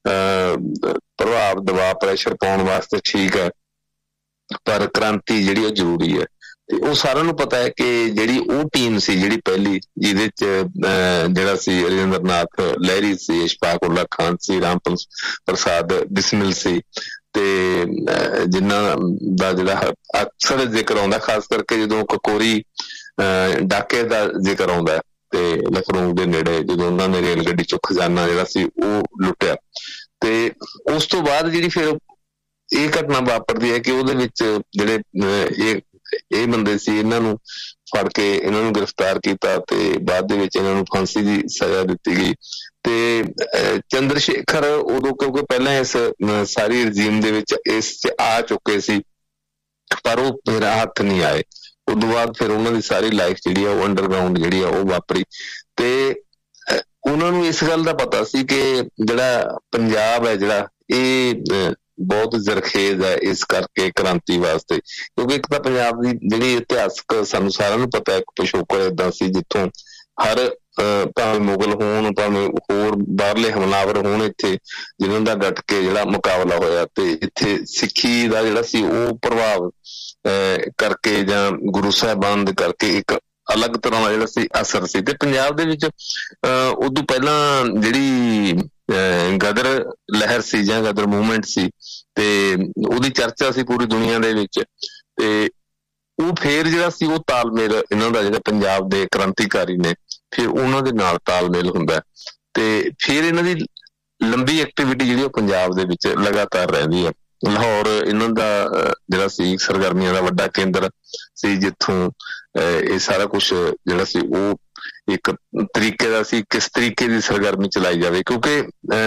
ਪ੍ਰਭਾਵ ਦਬਾਅ ਪ੍ਰੈਸ਼ਰ ਪਾਉਣ ਵਾਸਤੇ ਠੀਕ ਹੈ, ਪਰ ਕ੍ਰਾਂਤੀ ਜਿਹੜੀ ਉਹ ਜ਼ਰੂਰੀ ਹੈ। ਤੇ ਉਹ ਸਾਰਿਆਂ ਨੂੰ ਪਤਾ ਹੈ ਕਿ ਜਿਹੜੀ ਉਹ ਟੀਮ ਸੀ ਜਿਹੜੀ ਪਹਿਲੀ ਜਿਹਦੇ ਚ ਜਿਹੜਾ ਸੀ ਰਜਿੰਦਰ ਨਾਥ ਲਹਿਰੀ ਸੀ, ਇਸ਼ਫਾਕ ਉਲ੍ਹਾ ਖਾਨ ਸੀ, ਰਾਮ ਪ੍ਰਸਾਦ ਬਿਸਮਿਲ ਸੀ ਤੇ ਜਿਨ੍ਹਾਂ ਦਾ ਜਿਹੜਾ ਅਕਸਰ ਜ਼ਿਕਰ ਆਉਂਦਾ ਖਾਸ ਕਰਕੇ ਜਦੋਂ ਕਕੋਰੀ ਡਾਕੇ ਦਾ ਜ਼ਿਕਰ ਆਉਂਦਾ ਤੇ ਲਖਨਊ ਦੇ ਨੇੜੇ ਜਦੋਂ ਉਹਨਾਂ ਨੇ ਰੇਲ ਗੱਡੀ ਚੋਂ ਖਜ਼ਾਨਾ ਜਿਹੜਾ ਸੀ ਉਹ ਲੁੱਟਿਆ। ਤੇ ਉਸ ਤੋਂ ਬਾਅਦ ਜਿਹੜੀ ਫਿਰ ਇਹ ਘਟਨਾ ਵਾਪਰਦੀ ਹੈ ਕਿ ਉਹਦੇ ਵਿੱਚ ਜਿਹੜੇ ਇਹ ਬੰਦੇ ਸੀ ਇਹਨਾਂ ਨੂੰ ਫੜ ਕੇ ਇਹਨਾਂ ਨੂੰ ਗ੍ਰਿਫਤਾਰ ਕੀਤਾ ਤੇ ਬਾਅਦ ਦੇ ਵਿੱਚ ਇਹਨਾਂ ਨੂੰ ਫਾਂਸੀ ਦੀ ਸਜ਼ਾ ਦਿੱਤੀ ਗਈ। ਤੇ ਚੰਦਰ ਸ਼ੇਖਰ ਉਦੋਂ ਕਿਉਂਕਿ ਪਹਿਲਾਂ ਇਸ ਸਾਰੀ ਰਜੀਮ ਦੇ ਵਿੱਚ ਇਸ ਚ ਆ ਚੁੱਕੇ ਸੀ ਪਰ ਉਹ ਫਿਰ ਹੱਥ ਨਹੀਂ ਆਏ। ਉਦੋਂ ਬਾਅਦ ਫਿਰ ਉਹਨਾਂ ਦੀ ਸਾਰੀ ਲਾਈਫ ਜਿਹੜੀ ਆ ਉਹ ਅੰਡਰਗਰਾਊਂਡ ਜਿਹੜੀ ਆ ਉਹ ਵਾਪਰੀ। ਤੇ ਉਹਨਾਂ ਨੂੰ ਇਸ ਗੱਲ ਦਾ ਪਤਾ ਸੀ ਕਿ ਜਿਹੜਾ ਪੰਜਾਬ ਹੈ ਜਿਹੜਾ ਇਹ ਬਹੁਤ ਜ਼ਰਖੇਜ਼ ਹੈ ਇਸ ਕਰਕੇ ਕ੍ਰਾਂਤੀ ਵਾਸਤੇ, ਕਿਉਂਕਿ ਇੱਕ ਤਾਂ ਪੰਜਾਬ ਦੀ ਜਿਹੜੀ ਇਤਿਹਾਸਕ ਸਾਨੂੰ ਸਾਰਿਆਂ ਨੂੰ ਪਤਾ ਹੈ ਪਿਛੋਕੜ ਏਦਾਂ ਸੀ ਜਿੱਥੋਂ ਹਰ ਭਾਵੇਂ ਮੁਗਲ ਹੋਣ ਭਾਵੇਂ ਹੋਰ ਬਾਹਰਲੇ ਹਮਲਾਵਰ ਹੋਣ ਇੱਥੇ ਜਿਨ੍ਹਾਂ ਦਾ ਡਟ ਕੇ ਜਿਹੜਾ ਮੁਕਾਬਲਾ ਹੋਇਆ ਤੇ ਇੱਥੇ ਸਿੱਖੀ ਦਾ ਜਿਹੜਾ ਸੀ ਉਹ ਪ੍ਰਭਾਵ ਕਰਕੇ ਜਾਂ ਗੁਰੂ ਸਾਹਿਬਾਨ ਦੇ ਕਰਕੇ ਇੱਕ ਅਲੱਗ ਤਰ੍ਹਾਂ ਦਾ ਜਿਹੜਾ ਸੀ ਅਸਰ ਸੀ। ਤੇ ਪੰਜਾਬ ਦੇ ਵਿੱਚ ਉਦੋਂ ਪਹਿਲਾਂ ਜਿਹੜੀ ਗਦਰ ਲਹਿਰ ਸੀ ਜਾਂ ਗਦਰ ਮੂਵਮੈਂਟ ਸੀ ਤੇ ਉਹਦੀ ਚਰਚਾ ਸੀ ਪੂਰੀ ਦੁਨੀਆ ਦੇ ਵਿੱਚ। ਤੇ ਉਹ ਫੇਰ ਜਿਹੜਾ ਸੀ ਉਹ ਤਾਲਮੇਲ ਇਹਨਾਂ ਦਾ ਜਿਹੜਾ ਪੰਜਾਬ ਦੇ ਕ੍ਰਾਂਤੀਕਾਰੀ ਨੇ ਫਿਰ ਉਹਨਾਂ ਦੇ ਨਾਲ ਤਾਲਮੇਲ ਹੁੰਦਾ ਤੇ ਫਿਰ ਇਹਨਾਂ ਦੀ ਲੰਬੀ ਐਕਟੀਵਿਟੀ ਜਿਹੜੀ ਉਹ ਪੰਜਾਬ ਦੇ ਵਿੱਚ ਲਗਾਤਾਰ ਰਹਿੰਦੀ ਹੈ। ਲਾਹੌਰ ਇਹਨਾਂ ਦਾ ਜਿਹੜਾ ਸੀ ਸਰਗਰਮੀਆਂ ਦਾ ਵੱਡਾ ਕੇਂਦਰ ਸੀ ਜਿੱਥੋਂ ਇਹ ਸਾਰਾ ਕੁਛ ਜਿਹੜਾ ਸੀ ਉਹ ਇੱਕ ਤਰੀਕੇ ਦਾ ਸੀ ਕਿਸ ਤਰੀਕੇ ਦੀ ਸਰਗਰਮੀ ਚਲਾਈ ਜਾਵੇ, ਕਿਉਂਕਿ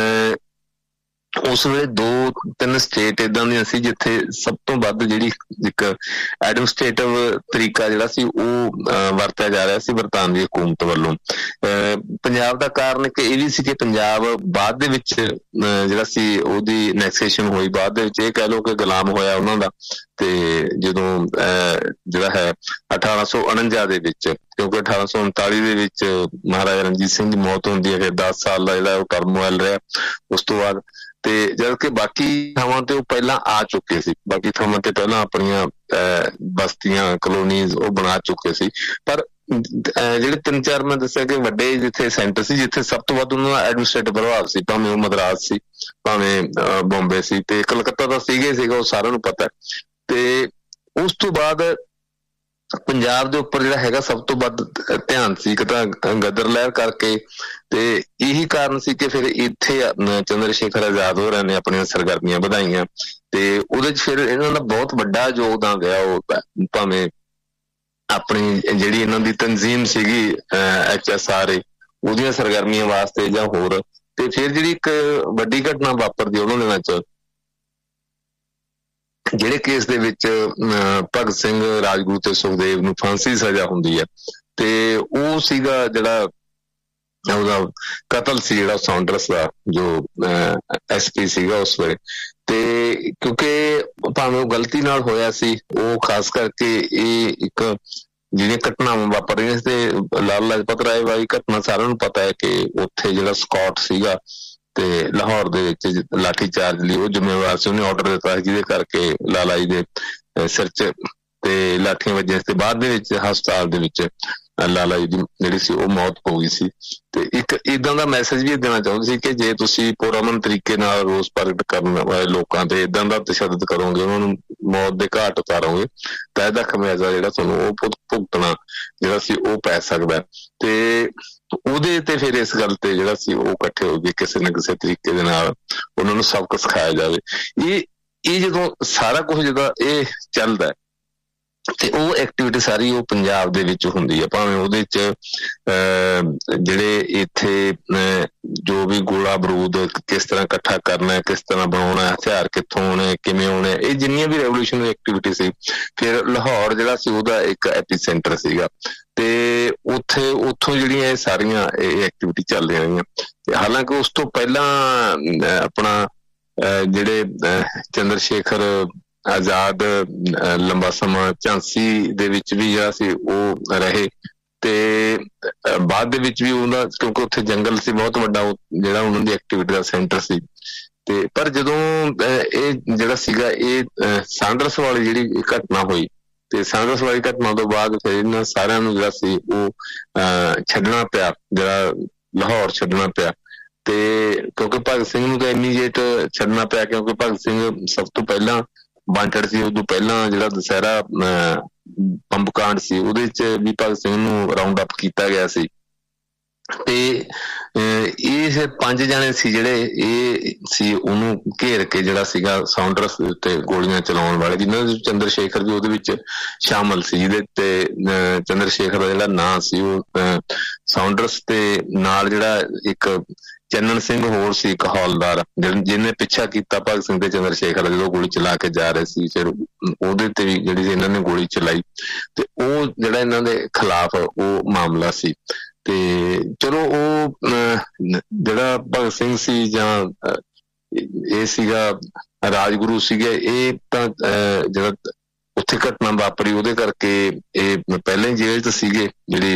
ਉਸ ਵੇਲੇ 2-3 ਸਟੇਟ ਏਦਾਂ ਦੀਆਂ ਸੀ ਜਿੱਥੇ ਸਭ ਤੋਂ ਵੱਧ ਜਿਹੜੀ ਇੱਕ ਐਡਮਿਨਿਸਟ੍ਰੇਟਿਵ ਤਰੀਕਾ ਜਿਹੜਾ ਸੀ ਉਹ ਵਰਤਿਆ ਜਾ ਰਿਹਾ ਸੀ ਬਰਤਾਨਵੀ ਹਕੂਮਤ ਵੱਲੋਂ। ਪੰਜਾਬ ਦਾ ਕਾਰਨ ਇੱਕ ਇਹ ਵੀ ਸੀ ਕਿ ਪੰਜਾਬ ਬਾਅਦ ਦੇ ਵਿੱਚ ਜਿਹੜਾ ਸੀ ਉਹਦੀ ਨੈਕਸੇਸ਼ਨ ਹੋਈ, ਬਾਅਦ ਦੇ ਵਿੱਚ ਇਹ ਕਹਿ ਲਓ ਕਿ ਗੁਲਾਮ ਹੋਇਆ ਉਹਨਾਂ ਦਾ। ਤੇ ਜਦੋਂ ਜਿਹੜਾ ਹੈ 1849 ਦੇ ਵਿੱਚ, ਕਿਉਂਕਿ 1839 ਦੇ ਵਿੱਚ ਮਹਾਰਾਜਾ ਰਣਜੀਤ ਸਿੰਘ ਦੀ ਮੌਤ ਹੁੰਦੀ ਹੈ, ਫਿਰ 10 ਸਾਲ ਦਾ ਜਿਹੜਾ ਉਹ ਟਰਮੋਇਲ ਰਿਹਾ ਉਸ ਤੋਂ ਬਾਅਦ। ਤੇ ਜਦ ਕਿ ਬਾਕੀ ਥਾਵਾਂ ਤੇ ਉਹ ਪਹਿਲਾਂ ਆ ਚੁੱਕੇ ਸੀ, ਬਾਕੀ ਥਾਵਾਂ ਤੇ ਪਹਿਲਾਂ ਆਪਣੀਆਂ ਬਸਤੀਆਂ ਕਲੋਨੀਜ਼ ਉਹ ਬਣਾ ਚੁੱਕੇ ਸੀ। ਪਰ ਜਿਹੜੇ 3-4 ਮੈਂ ਦੱਸਿਆ ਕਿ ਵੱਡੇ ਜਿੱਥੇ ਸੈਂਟਰ ਸੀ ਜਿੱਥੇ ਸਭ ਤੋਂ ਵੱਧ ਉਹਨਾਂ ਦਾ ਐਡਮਿਨਿਸਟ੍ਰੇਟਿਵ ਪ੍ਰਭਾਵ ਸੀ, ਭਾਵੇਂ ਉਹ ਮਦਰਾਸ ਸੀ ਭਾਵੇਂ ਬੰਬੇ ਸੀ ਤੇ ਕਲਕੱਤਾ ਤਾਂ ਸੀਗਾ ਉਹ ਸਾਰਿਆਂ ਨੂੰ ਪਤਾ। ਤੇ ਉਸ ਤੋਂ ਬਾਅਦ ਪੰਜਾਬ ਦੇ ਉੱਪਰ ਜਿਹੜਾ ਹੈਗਾ ਸਭ ਤੋਂ ਵੱਧ ਧਿਆਨ ਸੀ ਇੱਕ ਤਾਂ ਗਦਰ ਲਹਿਰ ਕਰਕੇ, ਤੇ ਇਹੀ ਕਾਰਨ ਸੀ ਕਿ ਫਿਰ ਇੱਥੇ ਚੰਦਰ ਸ਼ੇਖਰ ਆਜ਼ਾਦ ਹੋਰਾਂ ਨੇ ਆਪਣੀਆਂ ਸਰਗਰਮੀਆਂ ਵਧਾਈਆਂ ਤੇ ਉਹਦੇ ਚ ਫਿਰ ਇਹਨਾਂ ਦਾ ਬਹੁਤ ਵੱਡਾ ਯੋਗਦਾਨ ਰਿਹਾ। ਉਹ ਭਾਵੇਂ ਆਪਣੀ ਜਿਹੜੀ ਇਹਨਾਂ ਦੀ ਤਨਜ਼ੀਮ ਸੀਗੀ HSRA ਉਹਦੀਆਂ ਸਰਗਰਮੀਆਂ ਵਾਸਤੇ ਜਾਂ ਹੋਰ। ਤੇ ਫਿਰ ਜਿਹੜੀ ਇੱਕ ਵੱਡੀ ਘਟਨਾ ਵਾਪਰਦੀ ਉਹਨਾਂ ਦਿਨਾਂ 'ਚ, ਜਿਹੜੇ ਕੇਸ ਦੇ ਵਿੱਚ ਭਗਤ ਸਿੰਘ, ਰਾਜਗੁਰੂ ਤੇ ਸੁਖਦੇਵ ਨੂੰ ਫਾਂਸੀ ਦੀ ਸਜ਼ਾ ਹੁੰਦੀ ਹੈ, ਤੇ ਉਹ ਸੀਗਾ ਜਿਹੜਾ ਉਹਦਾ ਕਤਲ ਸੀ, ਜਿਹੜਾ ਸੌਂਡਰਸ ਦਾ ਜੋ SP ਸੀਗਾ ਉਸ ਵੇਲੇ। ਤੇ ਕਿਉਂਕਿ ਭਾਵੇਂ ਉਹ ਗਲਤੀ ਨਾਲ ਹੋਇਆ ਸੀ, ਉਹ ਖਾਸ ਕਰਕੇ ਇਹ ਇੱਕ ਜਿਹੜੀਆਂ ਘਟਨਾਵਾਂ ਵਾਪਰ ਰਹੀਆਂ ਸੀ, ਤੇ ਲਾਲਾ ਲਾਜਪਤ ਰਾਏ ਵਾਲੀ ਘਟਨਾ ਸਾਰਿਆਂ ਨੂੰ ਪਤਾ ਹੈ ਕਿ ਉੱਥੇ ਜਿਹੜਾ ਸਕਾਟ ਸੀਗਾ ਤੇ ਲਾਹੌਰ ਦੇ ਵਿੱਚ ਲਾਠੀ ਚਾਰਜ ਲਈ ਉਹ ਜ਼ਿੰਮੇਵਾਰ ਸੀ। ਉਹਨੇ ਆਰਡਰ ਦਿੱਤਾ ਜਿਹਦੇ ਕਰਕੇ ਲਾਲਾ ਜੀ ਦੇ ਸਿਰ 'ਚ ਤੇ ਲਾਠੀਆਂ ਵੱਜੀਆਂ ਤੇ ਬਾਅਦ ਦੇ ਵਿੱਚ ਹਸਪਤਾਲ ਦੇ ਵਿੱਚ ਲਾਲਾ ਜੀ ਦੀ ਜਿਹੜੀ ਸੀ ਉਹ ਮੌਤ ਹੋ ਗਈ ਸੀ। ਤੇ ਇੱਕ ਏਦਾਂ ਦਾ ਮੈਸੇਜ ਵੀ ਦੇਣਾ ਚਾਹੁੰਦੇ ਸੀ ਕਿ ਜੇ ਤੁਸੀਂ ਪੁਰਅਮਨ ਤਰੀਕੇ ਨਾਲ ਰੋਸ ਪ੍ਰਗਟ ਕਰਨ ਵਾਲੇ ਲੋਕਾਂ ਤੇ ਏਦਾਂ ਦਾ ਤਸ਼ੱਦਦ ਕਰੋਗੇ, ਉਹਨਾਂ ਨੂੰ ਮੌਤ ਦੇ ਘਾਟ ਉਤਾਰੋਗੇ, ਤਾਂ ਇਹਦਾ ਖਮਿਆਜ਼ਾ ਜਿਹੜਾ ਤੁਹਾਨੂੰ ਉਹ ਭੁਗਤਣਾ ਜਿਹੜਾ ਸੀ ਉਹ ਪੈ ਸਕਦਾ। ਤੇ ਉਹਦੇ ਤੇ ਫਿਰ ਇਸ ਗੱਲ ਤੇ ਜਿਹੜਾ ਸੀ ਉਹ ਇਕੱਠੇ ਹੋ ਗਏ, ਕਿਸੇ ਨਾ ਕਿਸੇ ਤਰੀਕੇ ਦੇ ਨਾਲ ਉਹਨਾਂ ਨੂੰ ਸਬਕ ਸਿਖਾਇਆ ਜਾਵੇ। ਇਹ ਜਦੋਂ ਸਾਰਾ ਕੁਝ ਜਦੋਂ ਇਹ ਚੱਲਦਾ ਤੇ ਉਹ ਐਕਟੀਵਿਟੀ ਸਾਰੀ ਉਹ ਪੰਜਾਬ ਦੇ ਵਿੱਚ ਹੁੰਦੀ ਹੈ, ਭਾਵੇਂ ਉਹਦੇ 'ਚ ਜਿਹੜੇ ਇੱਥੇ ਜੋ ਵੀ ਗੋਲਾ ਬਰੂਦ ਕਿਸ ਤਰ੍ਹਾਂ ਇਕੱਠਾ ਕਰਨਾ, ਕਿਸ ਤਰ੍ਹਾਂ ਬਣਾਉਣਾ, ਹਥਿਆਰ ਕਿੱਥੋਂ ਆਉਣੇ, ਕਿਵੇਂ ਆਉਣੇ, ਇਹ ਜਿੰਨੀਆਂ ਵੀ ਰੈਵੋਲੂਸ਼ਨਰੀ ਐਕਟੀਵਿਟੀ ਸੀ। ਫਿਰ ਲਾਹੌਰ ਜਿਹੜਾ ਸੀ ਉਹਦਾ ਇੱਕ ਐਪੀਸੈਂਟਰ ਸੀਗਾ, ਤੇ ਉੱਥੋਂ ਜਿਹੜੀਆਂ ਇਹ ਸਾਰੀਆਂ ਇਹ ਐਕਟੀਵਿਟੀ ਚੱਲਦੀਆਂ ਰਹੀਆਂ। ਹਾਲਾਂਕਿ ਉਸ ਤੋਂ ਪਹਿਲਾਂ ਆਪਣਾ ਜਿਹੜੇ ਚੰਦਰ ਸ਼ੇਖਰ ਆਜ਼ਾਦ ਲੰਬਾ ਸਮਾਂ ਝਾਂਸੀ ਦੇ ਵਿੱਚ ਵੀ ਜਿਹੜਾ ਸੀ ਉਹ ਰਹੇ, ਤੇ ਬਾਅਦ ਦੇ ਵਿੱਚ ਵੀ ਉਹਨਾਂ, ਕਿਉਂਕਿ ਉੱਥੇ ਜੰਗਲ ਸੀ ਬਹੁਤ ਵੱਡਾ, ਜਿਹੜਾ ਉਹਨਾਂ ਦੀ ਐਕਟੀਵਿਟੀ ਦਾ ਸੈਂਟਰ ਸੀ। ਤੇ ਪਰ ਜਦੋਂ ਇਹ ਜਿਹੜਾ ਸੀਗਾ ਇਹ ਸਾਂਡਰਸ ਵਾਲੀ ਜਿਹੜੀ ਘਟਨਾ ਹੋਈ, ਤੇ ਸਾਂਡਰਸ ਵਾਲੀ ਘਟਨਾ ਤੋਂ ਬਾਅਦ ਫਿਰ ਇਹਨਾਂ ਸਾਰਿਆਂ ਨੂੰ ਜਿਹੜਾ ਸੀ ਉਹ ਛੱਡਣਾ ਪਿਆ, ਜਿਹੜਾ ਲਾਹੌਰ ਛੱਡਣਾ ਪਿਆ। ਤੇ ਕਿਉਂਕਿ ਭਗਤ ਸਿੰਘ ਨੂੰ ਤਾਂ ਇਮੀਡੀਏਟ ਛੱਡਣਾ ਪਿਆ, ਕਿਉਂਕਿ ਭਗਤ ਸਿੰਘ ਸਭ ਤੋਂ ਪਹਿਲਾਂ ਵਾਂਟਡ ਸੀ। ਉਦੋਂ ਪਹਿਲਾਂ ਜਿਹੜਾ ਦੁਸਹਿਰਾ ਬੰਬ ਕਾਂਡ ਸੀ ਉਹਦੇ 'ਚ ਵੀ ਭਗਤ ਸਿੰਘ ਨੂੰ ਰਾਉਂਡ ਅਪ ਕੀਤਾ ਗਿਆ ਸੀ। ਤੇ ਇਹ 5 ਜਣੇ ਸੀ ਜਿਹੜੇ ਇਹ ਸੀ ਉਹਨੂੰ ਘੇਰ ਕੇ ਜਿਹੜਾ ਸੀਗਾ ਸਾਉਂਡਰਸ ਦੇ ਉੱਤੇ ਗੋਲੀਆਂ ਚਲਾਉਣ ਵਾਲੇ, ਜਿਨ੍ਹਾਂ ਦੇ ਚੰਦਰ ਸ਼ੇਖਰ ਵੀ ਉਹਦੇ ਵਿੱਚ ਸ਼ਾਮਲ ਸੀ, ਜਿਹਦੇ ਤੇ ਚੰਦਰ ਸ਼ੇਖਰ ਦਾ ਜਿਹੜਾ ਨਾਂ ਸੀ ਉਹ ਸਾਉਂਡਰਸ ਤੇ ਨਾਲ ਜਿਹੜਾ ਇੱਕ ਚੰਨਣ ਸਿੰਘ ਹੋਰ ਸੀ, ਇੱਕ ਹੌਲਦਾਰ, ਜਿਹਨੇ ਪਿੱਛਾ ਕੀਤਾ ਭਗਤ ਸਿੰਘ ਤੇ ਚੰਦਰ ਸ਼ੇਖਰ ਜਦੋਂ ਗੋਲੀ ਚਲਾ ਕੇ ਜਾ ਰਹੇ ਸੀ, ਫਿਰ ਉਹਦੇ ਤੇ ਵੀ ਜਿਹੜੀ ਇਹਨਾਂ ਨੇ ਗੋਲੀ ਚਲਾਈ। ਤੇ ਉਹ ਜਿਹੜਾ ਇਹਨਾਂ ਦੇ ਖਿਲਾਫ ਉਹ ਮਾਮਲਾ ਸੀ। ਤੇ ਚਲੋ ਉਹ ਜਿਹੜਾ ਭਗਤ ਸਿੰਘ ਸੀ ਜਾਂ ਇਹ ਸੀਗਾ ਰਾਜਗੁਰੂ ਸੀਗੇ, ਇਹ ਤਾਂ ਜਿਹੜਾ ਉੱਥੇ ਘਟਨਾ ਵਾਪਰੀ ਉਹਦੇ ਕਰਕੇ ਇਹ ਪਹਿਲਾਂ ਹੀ ਜੇਲ੍ਹ 'ਚ ਸੀਗੇ। ਜਿਹੜੀ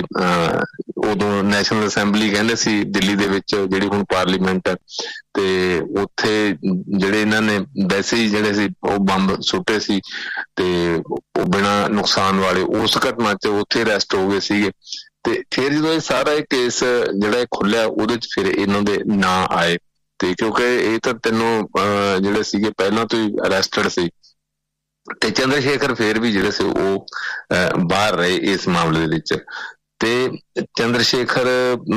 ਉਦੋਂ ਨੈਸ਼ਨਲ ਅਸੈਂਬਲੀ ਕਹਿੰਦੇ ਸੀ ਦਿੱਲੀ ਦੇ ਵਿੱਚ, ਜਿਹੜੀ ਹੁਣ ਪਾਰਲੀਮੈਂਟ ਹੈ, ਤੇ ਉੱਥੇ ਜਿਹੜੇ ਇਹਨਾਂ ਨੇ ਵੈਸੇ ਹੀ ਜਿਹੜੇ ਸੀ ਉਹ ਬੰਬ ਸੁੱਟੇ ਸੀ ਤੇ ਉਹ ਬਿਨਾਂ ਨੁਕਸਾਨ ਵਾਲੇ, ਉਸ ਘਟਨਾ 'ਚ ਉੱਥੇ ਅਰੈਸਟ ਹੋ ਗਏ ਸੀਗੇ। ਤੇ ਫਿਰ ਜਦੋਂ ਇਹ ਸਾਰਾ ਇਹ ਕੇਸ ਜਿਹੜਾ ਇਹ ਖੁੱਲਿਆ, ਉਹਦੇ 'ਚ ਫਿਰ ਇਹਨਾਂ ਦੇ ਨਾਂ ਆਏ। ਤੇ ਕਿਉਂਕਿ ਇਹ ਤਾਂ ਤਿੰਨੋਂ ਜਿਹੜੇ ਸੀਗੇ ਪਹਿਲਾਂ ਤੋਂ ਹੀ ਅਰੈਸਟਡ ਸੀ, ਤੇ ਚੰਦਰ ਸ਼ੇਖਰ ਫਿਰ ਵੀ ਜਿਹੜੇ ਸੀ ਉਹ ਬਾਹਰ ਰਹੇ ਇਸ ਮਾਮਲੇ ਦੇ ਵਿੱਚ। ਤੇ ਚੰਦਰ ਸ਼ੇਖਰ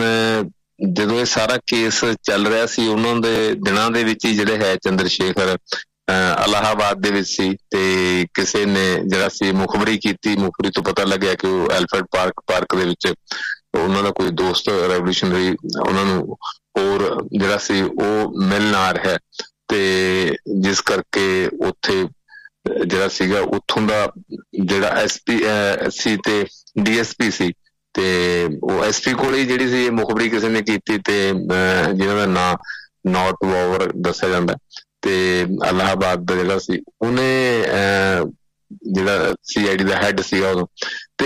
ਜਦੋਂ ਇਹ ਸਾਰਾ ਕੇਸ ਚੱਲ ਰਿਹਾ ਸੀ, ਉਹਨਾਂ ਦੇ ਦਿਨਾਂ ਦੇ ਵਿੱਚ ਹੀ ਜਿਹੜੇ ਹੈ ਚੰਦਰ ਸ਼ੇਖਰ ਇਲਾਹਾਬਾਦ ਦੇ ਵਿੱਚ ਸੀ, ਤੇ ਕਿਸੇ ਨੇ ਜਿਹੜਾ ਸੀ ਮੁਖਬਰੀ ਕੀਤੀ। ਮੁਖਬਰੀ ਤੋਂ ਪਤਾ ਲੱਗਿਆ ਕਿ ਉਹ ਐਲਫਰਡ ਪਾਰਕ ਦੇ ਵਿੱਚ ਉਹਨਾਂ ਦਾ ਕੋਈ ਦੋਸਤ ਰੈਵੋਲੂਸ਼ਨਰੀ ਉਹਨਾਂ ਨੂੰ ਹੋਰ ਜਿਹੜਾ ਸੀ ਉਹ ਮਿਲਣ ਆ ਰਿਹਾ, ਤੇ ਜਿਸ ਕਰਕੇ ਉੱਥੇ ਜਿਹੜਾ ਸੀਗਾ ਉੱਥੋਂ ਦਾ ਜਿਹੜਾ SP ਸੀ ਤੇ DSP ਸੀ, ਤੇ ਉਹ SP ਕੋਲ ਹੀ ਜਿਹੜੀ ਸੀ ਮੁਖਬਰੀ ਕਿਸੇ ਨੇ ਕੀਤੀ, ਤੇ ਜਿਹਨਾਂ ਦਾ ਨਾਂ ਨੌਟ ਵੋਵਰ ਦੱਸਿਆ ਜਾਂਦਾ। ਤੇ ਇਲਾਹਾਬਾਦ ਦਾ ਜਿਹੜਾ ਸੀ ਉਹਨੇ ਜਿਹੜਾ CID ਦਾ ਹੈਡ ਸੀਗਾ ਉਦੋਂ, ਤੇ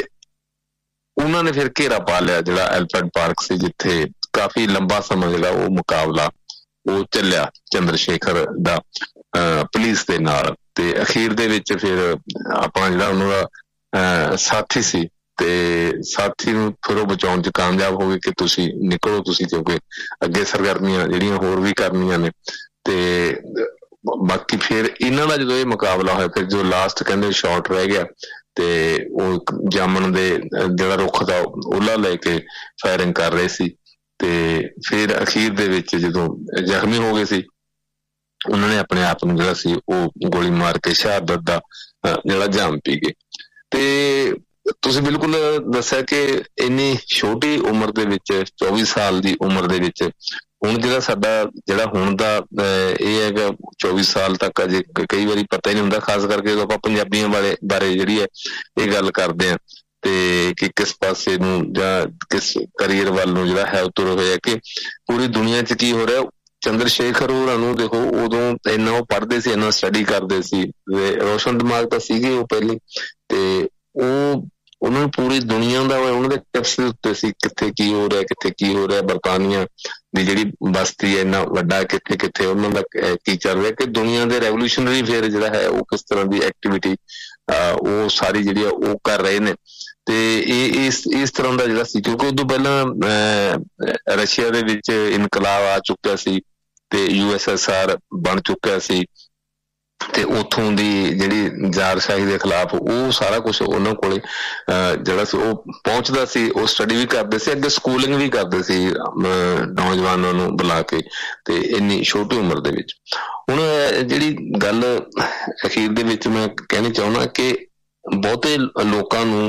ਉਹਨਾਂ ਨੇ ਫਿਰ ਘੇਰਾ ਪਾ ਲਿਆ ਜਿਹੜਾ ਐਲਫਰਡ ਪਾਰਕ ਸੀ, ਜਿੱਥੇ ਕਾਫੀ ਲੰਬਾ ਸਮਾਂ ਜਿਹੜਾ ਉਹ ਮੁਕਾਬਲਾ ਉਹ ਚੱਲਿਆ ਚੰਦਰ ਸ਼ੇਖਰ ਦਾ ਪੁਲਿਸ ਦੇ ਨਾਲ। ਤੇ ਅਖੀਰ ਦੇ ਵਿੱਚ ਫਿਰ ਆਪਣਾ ਜਿਹੜਾ ਉਹਨਾਂ ਦਾ ਸਾਥੀ ਸੀ, ਤੇ ਸਾਥੀ ਨੂੰ ਫਿਰ ਉਹ ਬਚਾਉਣ 'ਚ ਕਾਮਯਾਬ ਹੋ ਗਏ ਕਿ ਤੁਸੀਂ ਨਿਕਲੋ, ਤੁਸੀਂ ਕਿਉਂਕਿ ਅੱਗੇ ਸਰਗਰਮੀਆਂ ਜਿਹੜੀਆਂ ਹੋਰ ਵੀ ਕਰਨੀਆਂ ਨੇ। ਤੇ ਬਾਕੀ ਫਿਰ ਇਹਨਾਂ ਦਾ ਜਦੋਂ ਇਹ ਮੁਕਾਬਲਾ ਹੋਇਆ, ਫਿਰ ਜੋ ਲਾਸਟ ਕਹਿੰਦੇ ਸ਼ਾਟ ਰਹਿ ਗਿਆ, ਤੇ ਉਹ ਜਾਮਣ ਦੇ ਜਿਹੜਾ ਰੁੱਖ ਦਾ ਉਹਲਾ ਲੈ ਕੇ ਫਾਇਰਿੰਗ ਕਰ ਰਹੇ ਸੀ। ਤੇ ਫਿਰ ਅਖੀਰ ਦੇ ਵਿੱਚ ਜਦੋਂ ਜ਼ਖਮੀ ਹੋ ਗਏ ਸੀ, ਉਹਨਾਂ ਨੇ ਆਪਣੇ ਆਪ ਨੂੰ ਜਿਹੜਾ ਸੀ ਉਹ ਗੋਲੀ ਮਾਰ ਕੇ ਸ਼ਹਾਦਤ ਦਾ ਜਿਹੜਾ ਜਾਮ ਪੀ ਗਏ। ਤੇ ਤੁਸੀਂ ਬਿਲਕੁਲ ਦੱਸਿਆ ਕਿ ਇੰਨੀ ਛੋਟੀ ਉਮਰ ਦੇ ਵਿੱਚ 24 ਸਾਲ ਦੀ ਉਮਰ ਦੇ ਵਿੱਚ ਹੁਣ ਜਿਹੜਾ ਸਾਡਾ ਜਿਹੜਾ ਹੁਣ ਦਾ ਇਹ ਹੈਗਾ 24 ਸਾਲ ਤੱਕ ਅਜੇ ਕਈ ਵਾਰੀ ਪਤਾ ਹੀ ਨਹੀਂ ਹੁੰਦਾ, ਖਾਸ ਕਰਕੇ ਜਦੋਂ ਆਪਾਂ ਪੰਜਾਬੀਆਂ ਬਾਰੇ ਜਿਹੜੀ ਹੈ ਇਹ ਗੱਲ ਕਰਦੇ ਹਾਂ ਤੇ ਕਿ ਕਿਸ ਪਾਸੇ ਨੂੰ ਜਾਂ ਕਿਸ ਕਰੀਅਰ ਵੱਲ ਨੂੰ ਜਿਹੜਾ ਹੈ ਤੁਰ ਹੋਇਆ ਕਿ ਪੂਰੀ ਦੁਨੀਆ 'ਚ ਕੀ ਹੋ ਰਿਹਾ। ਚੰਦਰ ਸ਼ੇਖਰ ਹੋਰਾਂ ਨੂੰ ਦੇਖੋ ਉਦੋਂ ਇੰਨਾ ਉਹ ਪੜ੍ਹਦੇ ਸੀ, ਇੰਨਾ ਸਟੱਡੀ ਕਰਦੇ ਸੀ, ਰੋਸ਼ਨ ਦਿਮਾਗ ਤਾਂ ਸੀਗੇ ਉਹ ਪਹਿਲੇ, ਤੇ ਉਹਨਾਂ ਨੂੰ ਪੂਰੀ ਦੁਨੀਆ ਦਾ ਉਹਨਾਂ ਦੇ ਟਿਪਸ ਦੇ ਉੱਤੇ ਸੀ ਕਿੱਥੇ ਕੀ ਹੋ ਰਿਹਾ, ਬਰਤਾਨੀਆ ਦੀ ਜਿਹੜੀ ਬਸਤੀ ਹੈ ਇੰਨਾ ਵੱਡਾ ਕਿੱਥੇ ਉਹਨਾਂ ਦਾ ਕੀ ਚੱਲ ਰਿਹਾ, ਕਿ ਦੁਨੀਆ ਦੇ ਰੈਵੋਲੂਸ਼ਨਰੀ ਫੇਰ ਜਿਹੜਾ ਹੈ ਉਹ ਕਿਸ ਤਰ੍ਹਾਂ ਦੀ ਐਕਟੀਵਿਟੀ ਉਹ ਸਾਰੀ ਜਿਹੜੀ ਆ ਉਹ ਕਰ ਰਹੇ ਨੇ। ਤੇ ਇਹ ਇਸ ਤਰ੍ਹਾਂ ਦਾ ਜਿਹੜਾ ਸੀ, ਕਿਉਂਕਿ ਉਦੋਂ ਪਹਿਲਾਂ ਰਸ਼ੀਆ ਦੇ ਵਿੱਚ ਇਨਕਲਾਬ ਆ ਚੁੱਕਿਆ ਸੀ ਤੇ USSR ਬਣ ਚੁੱਕਿਆ ਸੀ ਤੇ ਉੱਥੋਂ ਦੀ ਜਿਹੜੀ ਜ਼ਾਰਸ਼ਾਹੀ ਦੇ ਖਿਲਾਫ ਉਹ ਸਾਰਾ ਕੁਛ ਉਹਨਾਂ ਕੋਲੇ ਜਿਹੜਾ ਸੀ ਉਹ ਪਹੁੰਚਦਾ ਸੀ। ਉਹ ਸਟੱਡੀ ਵੀ ਕਰਦੇ ਸੀ, ਅੱਗੇ ਸਕੂਲਿੰਗ ਵੀ ਕਰਦੇ ਸੀ ਨੌਜਵਾਨਾਂ ਨੂੰ ਬੁਲਾ ਕੇ, ਤੇ ਇੰਨੀ ਛੋਟੀ ਉਮਰ ਦੇ ਵਿੱਚ। ਹੁਣ ਜਿਹੜੀ ਗੱਲ ਅਖੀਰ ਦੇ ਵਿੱਚ ਮੈਂ ਕਹਿਣੀ ਚਾਹੁੰਦਾ ਕਿ ਬਹੁਤੇ ਲੋਕਾਂ ਨੂੰ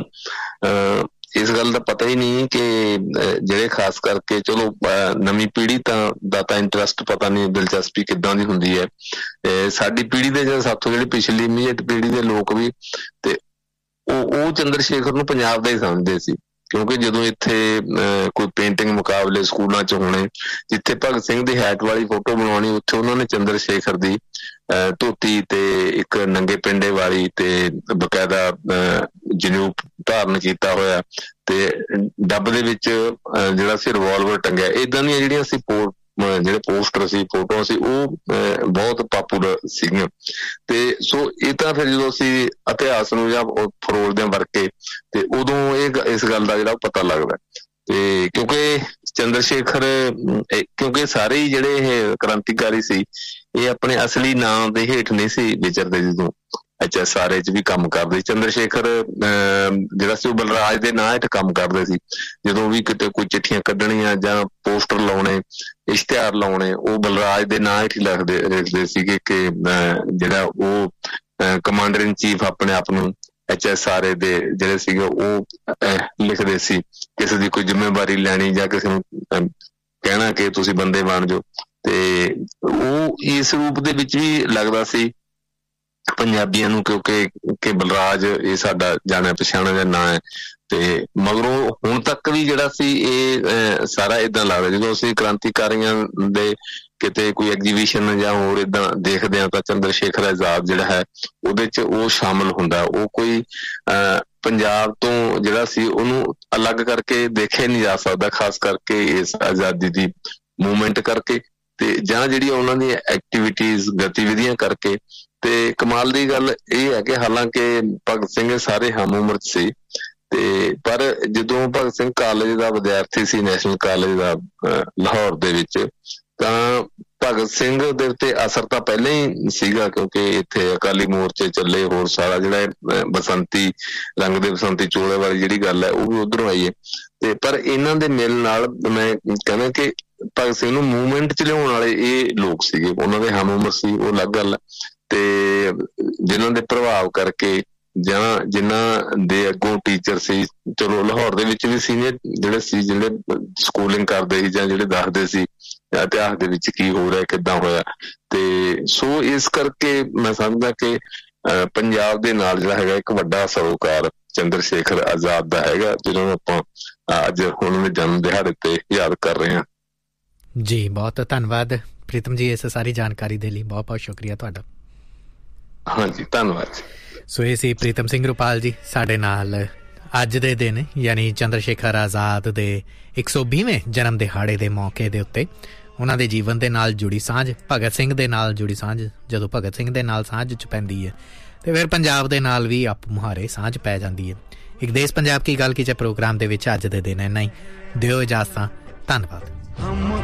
ਇਸ ਗੱਲ ਦਾ ਪਤਾ ਹੀ ਨਹੀਂ ਕਿ ਜਿਹੜੇ ਖਾਸ ਕਰਕੇ ਚਲੋ ਨਵੀਂ ਪੀੜ੍ਹੀ ਦਾ ਤਾਂ ਇੰਟਰਸਟ ਪਤਾ ਨਹੀਂ, ਦਿਲਚਸਪੀ ਕਿੱਦਾਂ ਦੀ ਹੁੰਦੀ ਹੈ। ਸਾਡੀ ਪੀੜ੍ਹੀ ਦੇ ਜਾਂ ਸਭ ਤੋਂ ਜਿਹੜੀ ਪਿਛਲੀ ਇਮੀਡੀਏਟ ਪੀੜ੍ਹੀ ਦੇ ਲੋਕ ਵੀ ਤੇ ਉਹ ਚੰਦਰ ਸ਼ੇਖਰ ਨੂੰ ਪੰਜਾਬ ਦਾ ਹੀ ਸਮਝਦੇ ਸੀ, ਕਿਉਂਕਿ ਜਦੋਂ ਇੱਥੇ ਕੋਈ ਪੇਂਟਿੰਗ ਮੁਕਾਬਲੇ ਸਕੂਲਾਂ 'ਚ ਹੋਣੇ, ਜਿੱਥੇ ਭਗਤ ਸਿੰਘ ਦੀ ਹੈਟ ਵਾਲੀ ਫੋਟੋ ਬਣਾਉਣੀ ਉੱਥੇ ਉਹਨਾਂ ਨੇ ਚੰਦਰ ਸ਼ੇਖਰ ਦੀ ਧੋਤੀ ਤੇ ਇੱਕ ਨੰਗੇ ਪਿੰਡੇ ਵਾਲੀ ਤੇ ਬਕਾਇਦਾ ਜਨੂਬ ਧਾਰਨ ਕੀਤਾ ਹੋਇਆ ਤੇ ਡੱਬ ਦੇ ਵਿੱਚ ਜਿਹੜਾ ਸੀ ਰਿਵਾਲਵਰ ਟੰਗਿਆ, ਏਦਾਂ ਦੀਆਂ ਜਿਹੜੀਆਂ ਸੀ ਜਿਹੜੇ ਪੋਸਟਰ ਸੀ, ਫੋਟੋਆਂ ਸੀ, ਉਹ ਬਹੁਤ ਪਾਪੂਲਰ ਸੀਗੀਆਂ। ਤੇ ਸੋ ਇਹ ਤਾਂ ਫਿਰ ਜਦੋਂ ਅਸੀਂ ਇਤਿਹਾਸ ਨੂੰ ਜਾਂ ਫਰੋਲਦੇ ਹਾਂ ਵਰਕੇ ਤੇ ਉਦੋਂ ਇਸ ਗੱਲ ਦਾ ਜਿਹੜਾ ਪਤਾ ਲੱਗਦਾ। ਤੇ ਕਿਉਂਕਿ ਚੰਦਰ ਸ਼ੇਖਰ ਕਿਉਂਕਿ ਸਾਰੇ ਹੀ ਜਿਹੜੇ ਇਹ ਕ੍ਰਾਂਤੀਕਾਰੀ ਸੀ ਇਹ ਆਪਣੇ ਅਸਲੀ ਨਾਂ ਦੇ ਹੇਠ ਨਹੀਂ ਸੀ ਵਿਚਰਦੇ, ਜਦੋਂ HSRA 'ਚ ਵੀ ਕੰਮ ਕਰਦੇ। ਚੰਦਰ ਸ਼ੇਖਰ ਜਿਹੜਾ ਸੀ ਉਹ ਬਲਰਾਜ ਦੇ ਨਾਂ ਹੇਠ ਕੰਮ ਕਰਦੇ ਸੀ। ਜਦੋਂ ਵੀ ਕਿਤੇ ਕੋਈ ਚਿੱਠੀਆਂ ਕੱਢਣੀਆਂ ਜਾਂ ਪੋਸਟਰ ਲਾਉਣੇ, ਇਸ਼ਤਿਹਾਰ ਲਾਉਣੇ, ਉਹ ਬਲਰਾਜ ਦੇ ਨਾਂ ਹੇਠ ਹੀ ਲਿਖਦੇ ਸੀਗੇ ਕਿ ਜਿਹੜਾ ਉਹ ਕਮਾਂਡਰ ਇਨ ਚੀਫ ਆਪਣੇ ਆਪ ਨੂੰ HSRA ਦੇ ਜਿਹੜੇ ਸੀਗੇ ਉਹ ਲਿਖਦੇ ਸੀ। ਕਿਸੇ ਦੀ ਕੋਈ ਜ਼ਿੰਮੇਵਾਰੀ ਲੈਣੀ ਜਾਂ ਕਿਸੇ ਨੂੰ ਕਹਿਣਾ ਕਿ ਤੁਸੀਂ ਬੰਦੇ ਬਣ ਜਾਓ, ਤੇ ਉਹ ਇਸ ਰੂਪ ਦੇ ਵਿੱਚ ਵੀ ਲੱਗਦਾ ਸੀ ਪੰਜਾਬੀਆਂ ਨੂੰ, ਕਿਉਂਕਿ ਬਲਰਾਜ ਇਹ ਸਾਡਾ ਜਾਣਿਆ ਪਛਾਣਿਆ ਦਾ ਨਾਂ ਹੈ। ਤੇ ਮਗਰੋਂ ਹੁਣ ਤੱਕ ਵੀ ਜਿਹੜਾ ਸੀ ਇਹ ਸਾਰਾ ਏਦਾਂ ਲੱਗਦਾ, ਜਦੋਂ ਅਸੀਂ ਕ੍ਰਾਂਤੀਕਾਰੀਆਂ ਦੇ ਕਿਤੇ ਕੋਈ ਐਗਜੀਬਿਸ਼ਨ ਜਾਂ ਹੋਰ ਏਦਾਂ ਦੇਖਦੇ ਹਾਂ ਤਾਂ ਚੰਦਰ ਸ਼ੇਖਰ ਆਜ਼ਾਦ ਜਿਹੜਾ ਹੈ ਉਹਦੇ 'ਚ ਉਹ ਸ਼ਾਮਲ ਹੁੰਦਾ। ਉਹ ਕੋਈ ਪੰਜਾਬ ਤੋਂ ਜਿਹੜਾ ਸੀ ਉਹਨੂੰ ਅਲੱਗ ਕਰਕੇ ਦੇਖਿਆ ਨਹੀਂ ਜਾ ਸਕਦਾ, ਖਾਸ ਕਰਕੇ ਇਸ ਆਜ਼ਾਦੀ ਦੀ ਮੂਵਮੈਂਟ ਕਰਕੇ ਤੇ ਜਾਂ ਜਿਹੜੀਆਂ ਉਹਨਾਂ ਦੀਆਂ ਐਕਟੀਵਿਟੀਜ਼ ਗਤੀਵਿਧੀਆਂ ਕਰਕੇ। ਤੇ ਕਮਾਲ ਦੀ ਗੱਲ ਇਹ ਹੈ ਕਿ ਹਾਲਾਂਕਿ ਭਗਤ ਸਿੰਘ ਸਾਰੇ ਹਮ ਉਮਰ 'ਚ ਸੀ, ਤੇ ਪਰ ਜਦੋਂ ਭਗਤ ਸਿੰਘ ਕਾਲਜ ਦਾ ਵਿਦਿਆਰਥੀ ਸੀ, ਨੈਸ਼ਨਲ ਕਾਲਜ ਦਾ ਲਾਹੌਰ ਦੇ ਵਿੱਚ, ਤਾਂ ਭਗਤ ਸਿੰਘ ਦੇ ਉੱਤੇ ਅਸਰ ਤਾਂ ਪਹਿਲਾਂ ਹੀ ਸੀਗਾ, ਕਿਉਂਕਿ ਇੱਥੇ ਅਕਾਲੀ ਮੋਰਚੇ ਚੱਲੇ, ਹੋਰ ਸਾਰਾ ਜਿਹੜਾ ਬਸੰਤੀ ਰੰਗ ਦੇ ਬਸੰਤੀ ਚੋਲੇ ਵਾਲੀ ਜਿਹੜੀ ਗੱਲ ਹੈ ਉਹ ਵੀ ਉੱਧਰੋਂ ਆਈ ਹੈ। ਤੇ ਪਰ ਇਹਨਾਂ ਦੇ ਮਿਲ ਨਾਲ ਮੈਂ ਕਹਿੰਦਾ ਕਿ ਭਗਤ ਸਿੰਘ ਨੂੰ ਮੂਵਮੈਂਟ 'ਚ ਲਿਆਉਣ ਵਾਲੇ ਇਹ ਲੋਕ ਸੀਗੇ, ਉਹਨਾਂ ਦੇ ਹਮ ਉਮਰ ਸੀ, ਉਹ ਅਲੱਗ ਗੱਲ ਹੈ। ਤੇ ਜਿਨ੍ਹਾਂ ਦੇ ਪ੍ਰਭਾਵ ਕਰਕੇ ਜਾਂ ਜਿਨ੍ਹਾਂ ਦੇ ਅੱਗੋਂ ਟੀਚਰ ਸੀ, ਚਲੋ ਲਾਹੌਰ ਦੇ ਵਿੱਚ ਵੀ ਸੀਨੀਅਰ ਜਿਹੜੇ ਸਕੂਲਿੰਗ ਕਰਦੇ ਸੀ ਜਾਂ ਜਿਹੜੇ ਦੱਸਦੇ ਸੀ ਇਤਿਹਾਸ ਦੇ ਵਿੱਚ ਕੀ ਹੋ ਰਿਹਾ, ਕਿੱਦਾਂ ਹੋਇਆ। ਤੇ ਸੋ ਇਸ ਕਰਕੇ ਮੈਂ ਸਮਝਦਾ ਕਿ ਪੰਜਾਬ ਦੇ ਨਾਲ ਜਿਹੜਾ ਹੈਗਾ ਇੱਕ ਵੱਡਾ ਸਰੋਕਾਰ ਚੰਦਰ ਸ਼ੇਖਰ ਆਜ਼ਾਦ ਦਾ ਹੈਗਾ, ਜਿਹਨੂੰ ਆਪਾਂ ਅੱਜ ਉਹਨਾਂ ਦੇ ਜਨਮ ਦਿਹਾੜੇ ਤੇ ਯਾਦ ਕਰ ਰਹੇ ਹਾਂ। ਜੀ ਬਹੁਤ ਧੰਨਵਾਦ ਪ੍ਰੀਤਮ ਜੀ ਇਸ ਸਾਰੀ ਜਾਣਕਾਰੀ ਦੇ ਲਈ, ਬਹੁਤ ਬਹੁਤ ਸ਼ੁਕਰੀਆ ਤੁਹਾਡਾ। ਹਾਂਜੀ ਧੰਨਵਾਦ। ਸੋ ਇਹ ਸੀ ਪ੍ਰੀਤਮ ਸਿੰਘ ਰੁਪਾਲ ਜੀ ਸਾਡੇ ਨਾਲ ਅੱਜ ਦੇ ਦਿਨ ਯਾਨੀ ਚੰਦਰ ਸ਼ੇਖਰ ਆਜ਼ਾਦ ਦੇ 120ਵੇਂ ਜਨਮ ਦਿਹਾੜੇ ਦੇ ਮੌਕੇ ਦੇ ਉੱਤੇ ਉਹਨਾਂ ਦੇ ਜੀਵਨ ਦੇ ਨਾਲ ਜੁੜੀ ਸਾਂਝ, ਭਗਤ ਸਿੰਘ ਦੇ ਨਾਲ ਜੁੜੀ ਸਾਂਝ, ਜਦੋਂ ਭਗਤ ਸਿੰਘ ਦੇ ਨਾਲ ਸਾਂਝ 'ਚ ਪੈਂਦੀ ਹੈ ਤੇ ਫਿਰ ਪੰਜਾਬ ਦੇ ਨਾਲ ਵੀ ਆਪ ਮੁਹਾਰੇ ਸਾਂਝ ਪੈ ਜਾਂਦੀ ਹੈ। ਇੱਕ ਦੇਸ਼ ਪੰਜਾਬ ਕੀ ਗੱਲ ਕੀ ਪ੍ਰੋਗਰਾਮ ਦੇ ਵਿੱਚ ਅੱਜ ਦੇ ਦਿਨ ਇੰਨਾ ਹੀ। ਦਿਓ ਇਜਾਜ਼ਤਾਂ, ਧੰਨਵਾਦ।